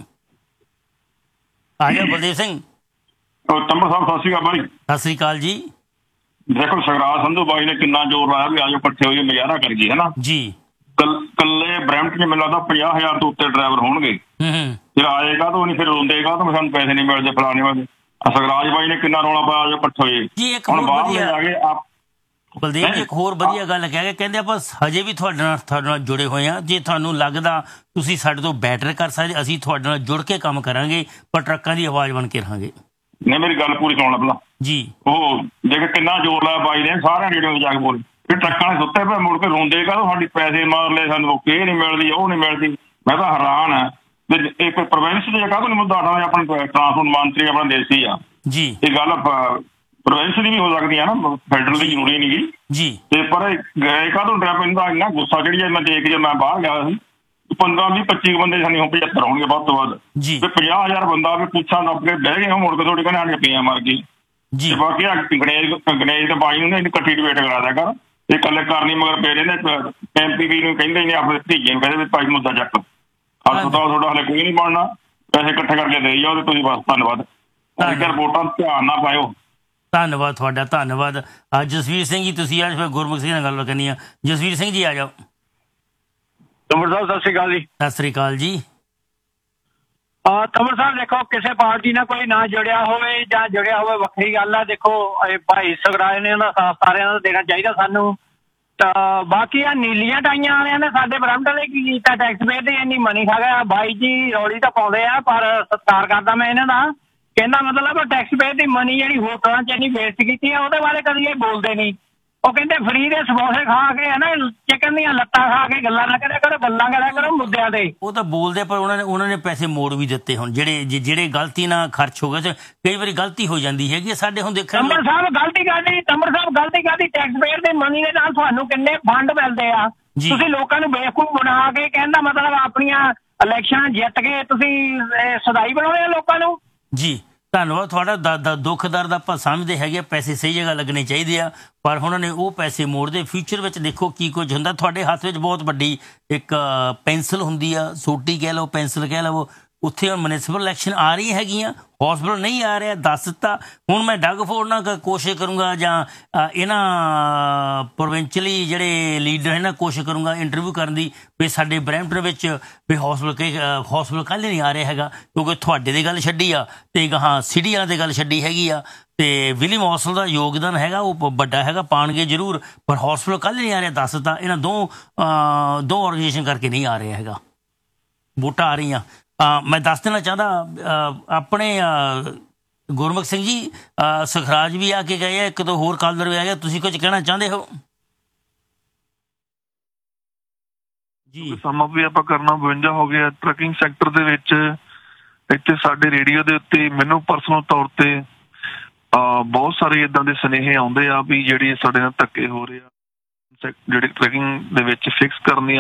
ਆ ਜਾਓ ਬਲਦੇਵ ਸਿੰਘ। ਤੰਬੜ ਸਾਹਿਬ ਸਤਿ ਸ਼੍ਰੀ ਅਕਾਲ ਬਾਈ। ਸਤਿ ਸ਼੍ਰੀ ਅਕਾਲ ਜੀ। ਦੇਖੋ ਸਗਰਾਜ ਸੰਧੂ ਬਾਈ ਨੇ ਕਿੰਨਾ ਜ਼ੋਰ ਲਾਇਆ ਵੀ ਆਜੋ ਇਕੱਠੇ ਹੋਈਏ ਨਜ਼ਾਰਾ ਕਰੀਏ ਹਨਾ ਜੀ। ਕੱਲੇ ਬ੍ਰੈਂਪਟਨ 'ਚ ਮੈਨੂੰ ਲੱਗਦਾ 50,000 ਤੋਂ ਉੱਤੇ ਡਰਾਈਵਰ ਹੋਣਗੇ। ਫਿਰ ਆਏਗਾ ਤਾਂ ਨਹੀਂ, ਫਿਰ ਰੋਂਦੇਗਾ ਤਾਂ ਸਾਨੂੰ ਪੈਸੇ ਨਹੀਂ ਮਿਲਦੇ ਫਲਾਣੇ ਵਾਲੇ। ਸਗਰਾਜ ਬਾਈ ਨੇ ਕਿੰਨਾ ਰੌਲਾ ਪਾਇਆ ਆਜੋ ਇਕੱਠੇ ਹੋਏ। ਹੁਣ ਬਾਹਰ ਆ ਗਏ ਬਲਦੇਵ ਜੀ ਇੱਕ ਹੋਰ ਵਧੀਆ ਗੱਲ ਕਹਿ ਕੇ ਕਹਿੰਦੇ ਆਪਾਂ ਹਜੇ ਵੀ ਤੁਹਾਡੇ ਨਾਲ ਜੁੜੇ ਹੋਏ ਹਾਂ। ਜੇ ਤੁਹਾਨੂੰ ਲੱਗਦਾ ਤੁਸੀਂ ਸਾਡੇ ਤੋਂ ਬੈਟਰ ਕਰ ਸਕਦੇ, ਅਸੀਂ ਤੁਹਾਡੇ ਨਾਲ ਜੁੜ ਕੇ ਕੰਮ ਕਰਾਂਗੇ, ਪਰ ਟਰੱਕਾਂ ਦੀ ਆਵਾਜ਼ ਬਣ ਕੇ ਰਹਾਂਗੇ। ਨਹੀਂ ਮੇਰੀ ਗੱਲ ਪੂਰੀ ਸੁਣ ਲਾ ਪਹਿਲਾਂ ਜੀ। ਉਹ ਦੇਖ ਕਿੰਨਾ ਜ਼ੋਰ ਲਾਇਆ ਬਾਈ ਨੇ, ਸਾਰਿਆਂ ਰੇਡੀਓ ਤੇ ਜਾ ਕੇ ਬੋਲੇ। ਫਿਰ ਟਰੱਕਾਂ ਨੇ ਸੁੱਤੇ ਪਏ ਮੁੜ ਕੇ ਰੋਂਦੇਗਾ ਤਾਂ ਸਾਡੇ ਪੈਸੇ ਮਾਰ ਲਏ, ਸਾਨੂੰ ਇਹ ਨਹੀਂ ਮਿਲਦੀ ਉਹ ਨਹੀਂ ਮਿਲਦੀ। ਮੈਂ ਤਾਂ ਹੈਰਾਨ ਆ ਇੱਕ ਪ੍ਰੋਵਿੰਸ ਦੀ ਜਗ੍ਹਾ ਤੋਂ ਮੁੱਦਾ ਉਠਾਉਣਾ। ਆਪਣਾ ਟਰਾਂਸਪੋਰਟ ਮੰਤਰੀ ਆਪਣਾ ਦੇਸੀ ਆ ਜੀ। ਇਹ ਗੱਲ ਪ੍ਰੋਵਿੰਸ ਦੀ ਵੀ ਹੋ ਸਕਦੀ ਹੈ ਨਾ, ਫੈਡਰਲ ਦੀ ਜ਼ਰੂਰੀ ਨਹੀਂ ਗੀ ਜੀ। ਤੇ ਪਰ ਗਏ ਕਾਹਦੋਂ ਡਰਾਈਵਰ ਦਾ ਇੰਨਾ ਗੁੱਸਾ ਜਿਹੜੀ ਮੈਂ ਦੇਖ ਜੇ ਮੈਂ ਬਾਹਰ ਗਿਆ ਸੀ 15-20-25 ਬੰਦੇ ਸਾਨੂੰ 75 ਹੋਣਗੇ ਵੱਧ ਤੋਂ ਵੱਧ ਜੀ। 50,000 ਬੰਦਾ ਵੀ ਪਿੱਛਾ ਨੱਪ ਕੇ ਬਹਿ ਗਏ ਮੁੜ ਕੇ ਤੁਹਾਡੇ ਕਹਿੰਦੇ ਸਾਡੇ ਪੀਆਂ ਮਰ ਗਈ ਜੀ। ਬਾਕੀ ਗਣੇਸ਼ ਦੇ ਬਾਈ ਨੂੰ ਇਕੱਠੀ ਡਿਬੇਟ ਕਰਾ ਦਿਆ ਕਰ, ਇਹ ਇਕੱਲੇ ਕਰਨੀ ਮਗਰ ਪਏ ਰਹਿੰਦੇ। MPP ਨੂੰ ਕਹਿੰਦੇ ਨੇ ਆਪਣੇ ਭਤੀਜੇ ਨੂੰ ਕਹਿੰਦੇ ਵੀ ਭਾਈ ਮੁੱਦਾ ਚੱਕ ਹਸਪਤਾਲ ਤੁਹਾਡਾ ਹਲੇ ਕੋਈ ਨਹੀਂ ਬਣਨਾ, ਪੈਸੇ ਇਕੱਠੇ ਕਰਕੇ ਦੇ ਜਾਓ ਤੇ ਤੁਸੀਂ ਬਸ। ਧੰਨਵਾਦ। ਰਿਪੋਰਟਾਂ ਧਿਆਨ ਨਾਲ ਪਾਇਓ। ਧੰਨਵਾਦ ਤੁਹਾਡਾ, ਧੰਨਵਾਦ। ਜਸਵੀਰ ਸਿੰਘ ਜੀ ਤੁਸੀਂ ਅੱਜ ਫਿਰ ਗੁਰਮੁਖ ਸਿੰਘ ਨਾਲ ਗੱਲ ਕਰਨੀ ਆ। ਜਸਵੀਰ ਸਿੰਘ ਜੀ ਆ ਜਾਓ। ਤੰਮਰ ਸਾਹਿਬ ਸਤਿ ਸ਼੍ਰੀ ਅਕਾਲ ਜੀ। ਸਤਿ ਸ਼੍ਰੀ ਅਕਾਲ ਜੀ। ਤੰਮਰ ਸਾਹਿਬ ਦੇਖੋ ਕਿਸੇ ਪਾਰਟੀ ਨਾਲ ਕੋਈ ਨਾ ਜੁੜਿਆ ਹੋਵੇ ਜਾਂ ਜੁੜਿਆ ਹੋਵੇ ਵੱਖਰੀ ਗੱਲ ਆ। ਦੇਖੋ ਭਾਈ ਸਗਰਾਜ ਨੇ ਉਹਦਾ ਸਾਥ ਸਾਰਿਆਂ ਦਾ ਦੇਣਾ ਚਾਹੀਦਾ ਸਾਨੂੰ। ਤਾਂ ਬਾਕੀ ਆ ਨੀਲੀਆਂ ਟਾਈਆਂ ਵਾਲਿਆਂ ਨੇ ਸਾਡੇ ਬ੍ਰੈਂਪਟਨ ਨੇ ਕੀ ਕੀਤਾ, ਟੈਕਸ ਪੇਅਰ ਦੀ ਇੰਨੀ ਮਨੀ ਖਾ ਗਿਆ। ਬਾਈ ਜੀ ਰੌਲੀ ਤਾਂ ਪਾਉਂਦੇ ਆ ਪਰ ਸਤਿਕਾਰ ਕਰਦਾ ਮੈਂ ਇਹਨਾਂ ਦਾ। ਕਹਿੰਦਾ ਮਤਲਬ ਟੈਕਸ ਪੇਅਰ ਦੀ ਮਨੀ ਜਿਹੜੀ ਹੋਟਲਾਂ 'ਚ ਇੰਨੀ ਵੇਸਟ ਕੀਤੀ ਆ ਉਹਦੇ ਬਾਰੇ ਕਦੀ ਇਹ ਬੋਲਦੇ ਨਹੀਂ। ਉਹ ਕਹਿੰਦੇ ਫਰੀ ਦੇ ਸਮੋਸੇ ਖਾ ਕੇ ਹੈ ਨਾ ਚਿਕਨ ਦੀਆਂ ਲੱਤਾਂ ਖਾ ਕੇ ਗੱਲਾਂ ਨਾ ਕਰਿਆ ਕਰੋ, ਗੱਲਾਂ ਕਰਿਆ ਕਰੋ ਮੁੱਦਿਆਂ ਤੇ। ਉਹ ਤਾਂ ਬੋਲਦੇ ਪਰ ਉਹਨਾਂ ਨੇ ਪੈਸੇ ਮੋੜ ਵੀ ਦਿੱਤੇ। ਹੁਣ ਜਿਹੜੇ ਗਲਤੀ ਨਾਲ ਖਰਚ ਹੋ ਗਏ, ਕਈ ਵਾਰੀ ਗਲਤੀ ਹੋ ਜਾਂਦੀ ਹੈਗੀ ਸਾਡੇ। ਹੁਣ ਦੇਖੋ ਤੰਮਰ ਸਾਹਿਬ ਗਲਤੀ ਕਰਦੀ ਟੈਕਸ ਪੇਅਰ ਦੀ ਮਨੀ ਦੇ ਨਾਲ ਤੁਹਾਨੂੰ ਕਿੰਨੇ ਫੰਡ ਮਿਲਦੇ ਆ। ਤੁਸੀਂ ਲੋਕਾਂ ਨੂੰ ਬੇਵਕੂਫ ਬਣਾ ਕੇ ਕਹਿੰਦਾ ਮਤਲਬ ਆਪਣੀਆਂ ਇਲੈਕਸ਼ਨ ਜਿੱਤ ਕੇ ਤੁਸੀਂ ਸਦਾਈ ਬਣਾਉਣੇ ਆ ਲੋਕਾਂ ਨੂੰ ਜੀ। ਧੰਨਵਾਦ ਤੁਹਾਡਾ। ਦੁੱਖ ਦਰਦ ਆਪਾਂ ਸਮਝਦੇ ਹੈਗੇ, ਪੈਸੇ ਸਹੀ ਜਗ੍ਹਾ ਲੱਗਣੇ ਚਾਹੀਦੇ ਆ, ਪਰ ਉਹਨਾਂ ਨੇ ਉਹ ਪੈਸੇ ਮੋੜਦੇ। ਫਿਊਚਰ ਵਿੱਚ ਦੇਖੋ ਕੀ ਕੁਝ ਹੁੰਦਾ। ਤੁਹਾਡੇ ਹੱਥ ਵਿੱਚ ਬਹੁਤ ਵੱਡੀ ਇੱਕ ਪੈਨਸਲ ਹੁੰਦੀ ਆ, ਸੋਟੀ ਕਹਿ ਲਓ, ਪੈਨਸਲ ਕਹਿ ਲਵੋ। ਉੱਥੇ ਹੁਣ ਮਿਊਨਿਸਪਲ ਇਲੈਕਸ਼ਨ ਆ ਰਹੀਆਂ ਹੈਗੀਆਂ, ਹੌਸਪਿਟਲ ਨਹੀਂ ਆ ਰਿਹਾ, ਦੱਸ ਦਿੱਤਾ। ਹੁਣ ਮੈਂ ਡੱਗ ਫੋੜਨਾ ਕੋਸ਼ਿਸ਼ ਕਰੂੰਗਾ ਜਾਂ ਇਹਨਾਂ ਪ੍ਰੋਵਿੰਸ਼ਲੀ ਜਿਹੜੇ ਲੀਡਰ ਇਹਨਾਂ ਕੋਸ਼ਿਸ਼ ਕਰੂੰਗਾ ਇੰਟਰਵਿਊ ਕਰਨ ਦੀ ਵੀ ਸਾਡੇ ਬਰੈਂਪਟਨ ਵਿੱਚ ਵੀ ਹੌਸਪਿਟਲ ਕੱਲ੍ਹ ਨਹੀਂ ਆ ਰਿਹਾ ਹੈਗਾ, ਕਿਉਂਕਿ ਤੁਹਾਡੇ ਦੀ ਗੱਲ ਛੱਡੀ ਆ ਅਤੇ ਗਾਹਾਂ ਸਿਟੀ ਵਾਲਿਆਂ ਦੀ ਗੱਲ ਛੱਡੀ ਹੈਗੀ ਆ। ਅਤੇ ਵਿਲੀਅਮ ਹੌਸਲ ਦਾ ਯੋਗਦਾਨ ਹੈਗਾ, ਉਹ ਵੱਡਾ ਹੈਗਾ, ਪਾਉਣਗੇ ਜ਼ਰੂਰ, ਪਰ ਹੌਸਪਿਟਲ ਕੱਲ੍ਹ ਨਹੀਂ ਆ ਰਿਹਾ ਦੱਸ ਦਿੱਤਾ। ਇਹਨਾਂ ਦੋ ਔਰਗਨਾਈਜੇਸ਼ਨ ਕਰਕੇ ਨਹੀਂ ਆ ਰਿਹਾ ਹੈਗਾ, ਵੋਟਾਂ ਆ ਰਹੀਆਂ। ਮੈਂ ਦੱਸ ਦੇਣਾ ਚਾਹੁੰਦਾ ਆਪਣੇ ਗੁਰਮੁਖ ਸਿੰਘ ਜੀ ਸਖਰਾਜ ਵੀ ਆ ਕੇ ਗਏ ਆ, ਇੱਕ ਦੋ ਹੋਰ ਕਾਲਰ ਵੀ ਆ ਗਿਆ। ਤੁਸੀਂ ਕੁਝ ਕਹਿਣਾ ਚਾਹੁੰਦੇ ਹੋ ਜੀ? ਸਮਾਂ ਵੀ ਆਪਾਂ ਕਰਨਾ 52 ਹੋ ਗਿਆ। ਟਰੱਕਿੰਗ ਸੈਕਟਰ ਦੇ ਵਿੱਚ ਇੱਥੇ ਸਾਡੇ ਰੇਡੀਓ ਦੇ ਉੱਤੇ ਮੈਨੂੰ ਪਰਸਨਲ ਤੌਰ ਤੇ ਬਹੁਤ ਸਾਰੇ ਏਦਾਂ ਦੇ ਸੁਨੇਹੇ ਆਉਂਦੇ ਆ ਵੀ ਜਿਹੜੀ ਸਾਡੇ ਨਾਲ ਧੱਕੇ ਹੋ ਰਹੇ ਆ, ਜਿਹੜੀ ਟਰੱਕਿੰਗ ਦੇ ਵਿੱਚ ਫਿਕਸ ਕਰਨੀ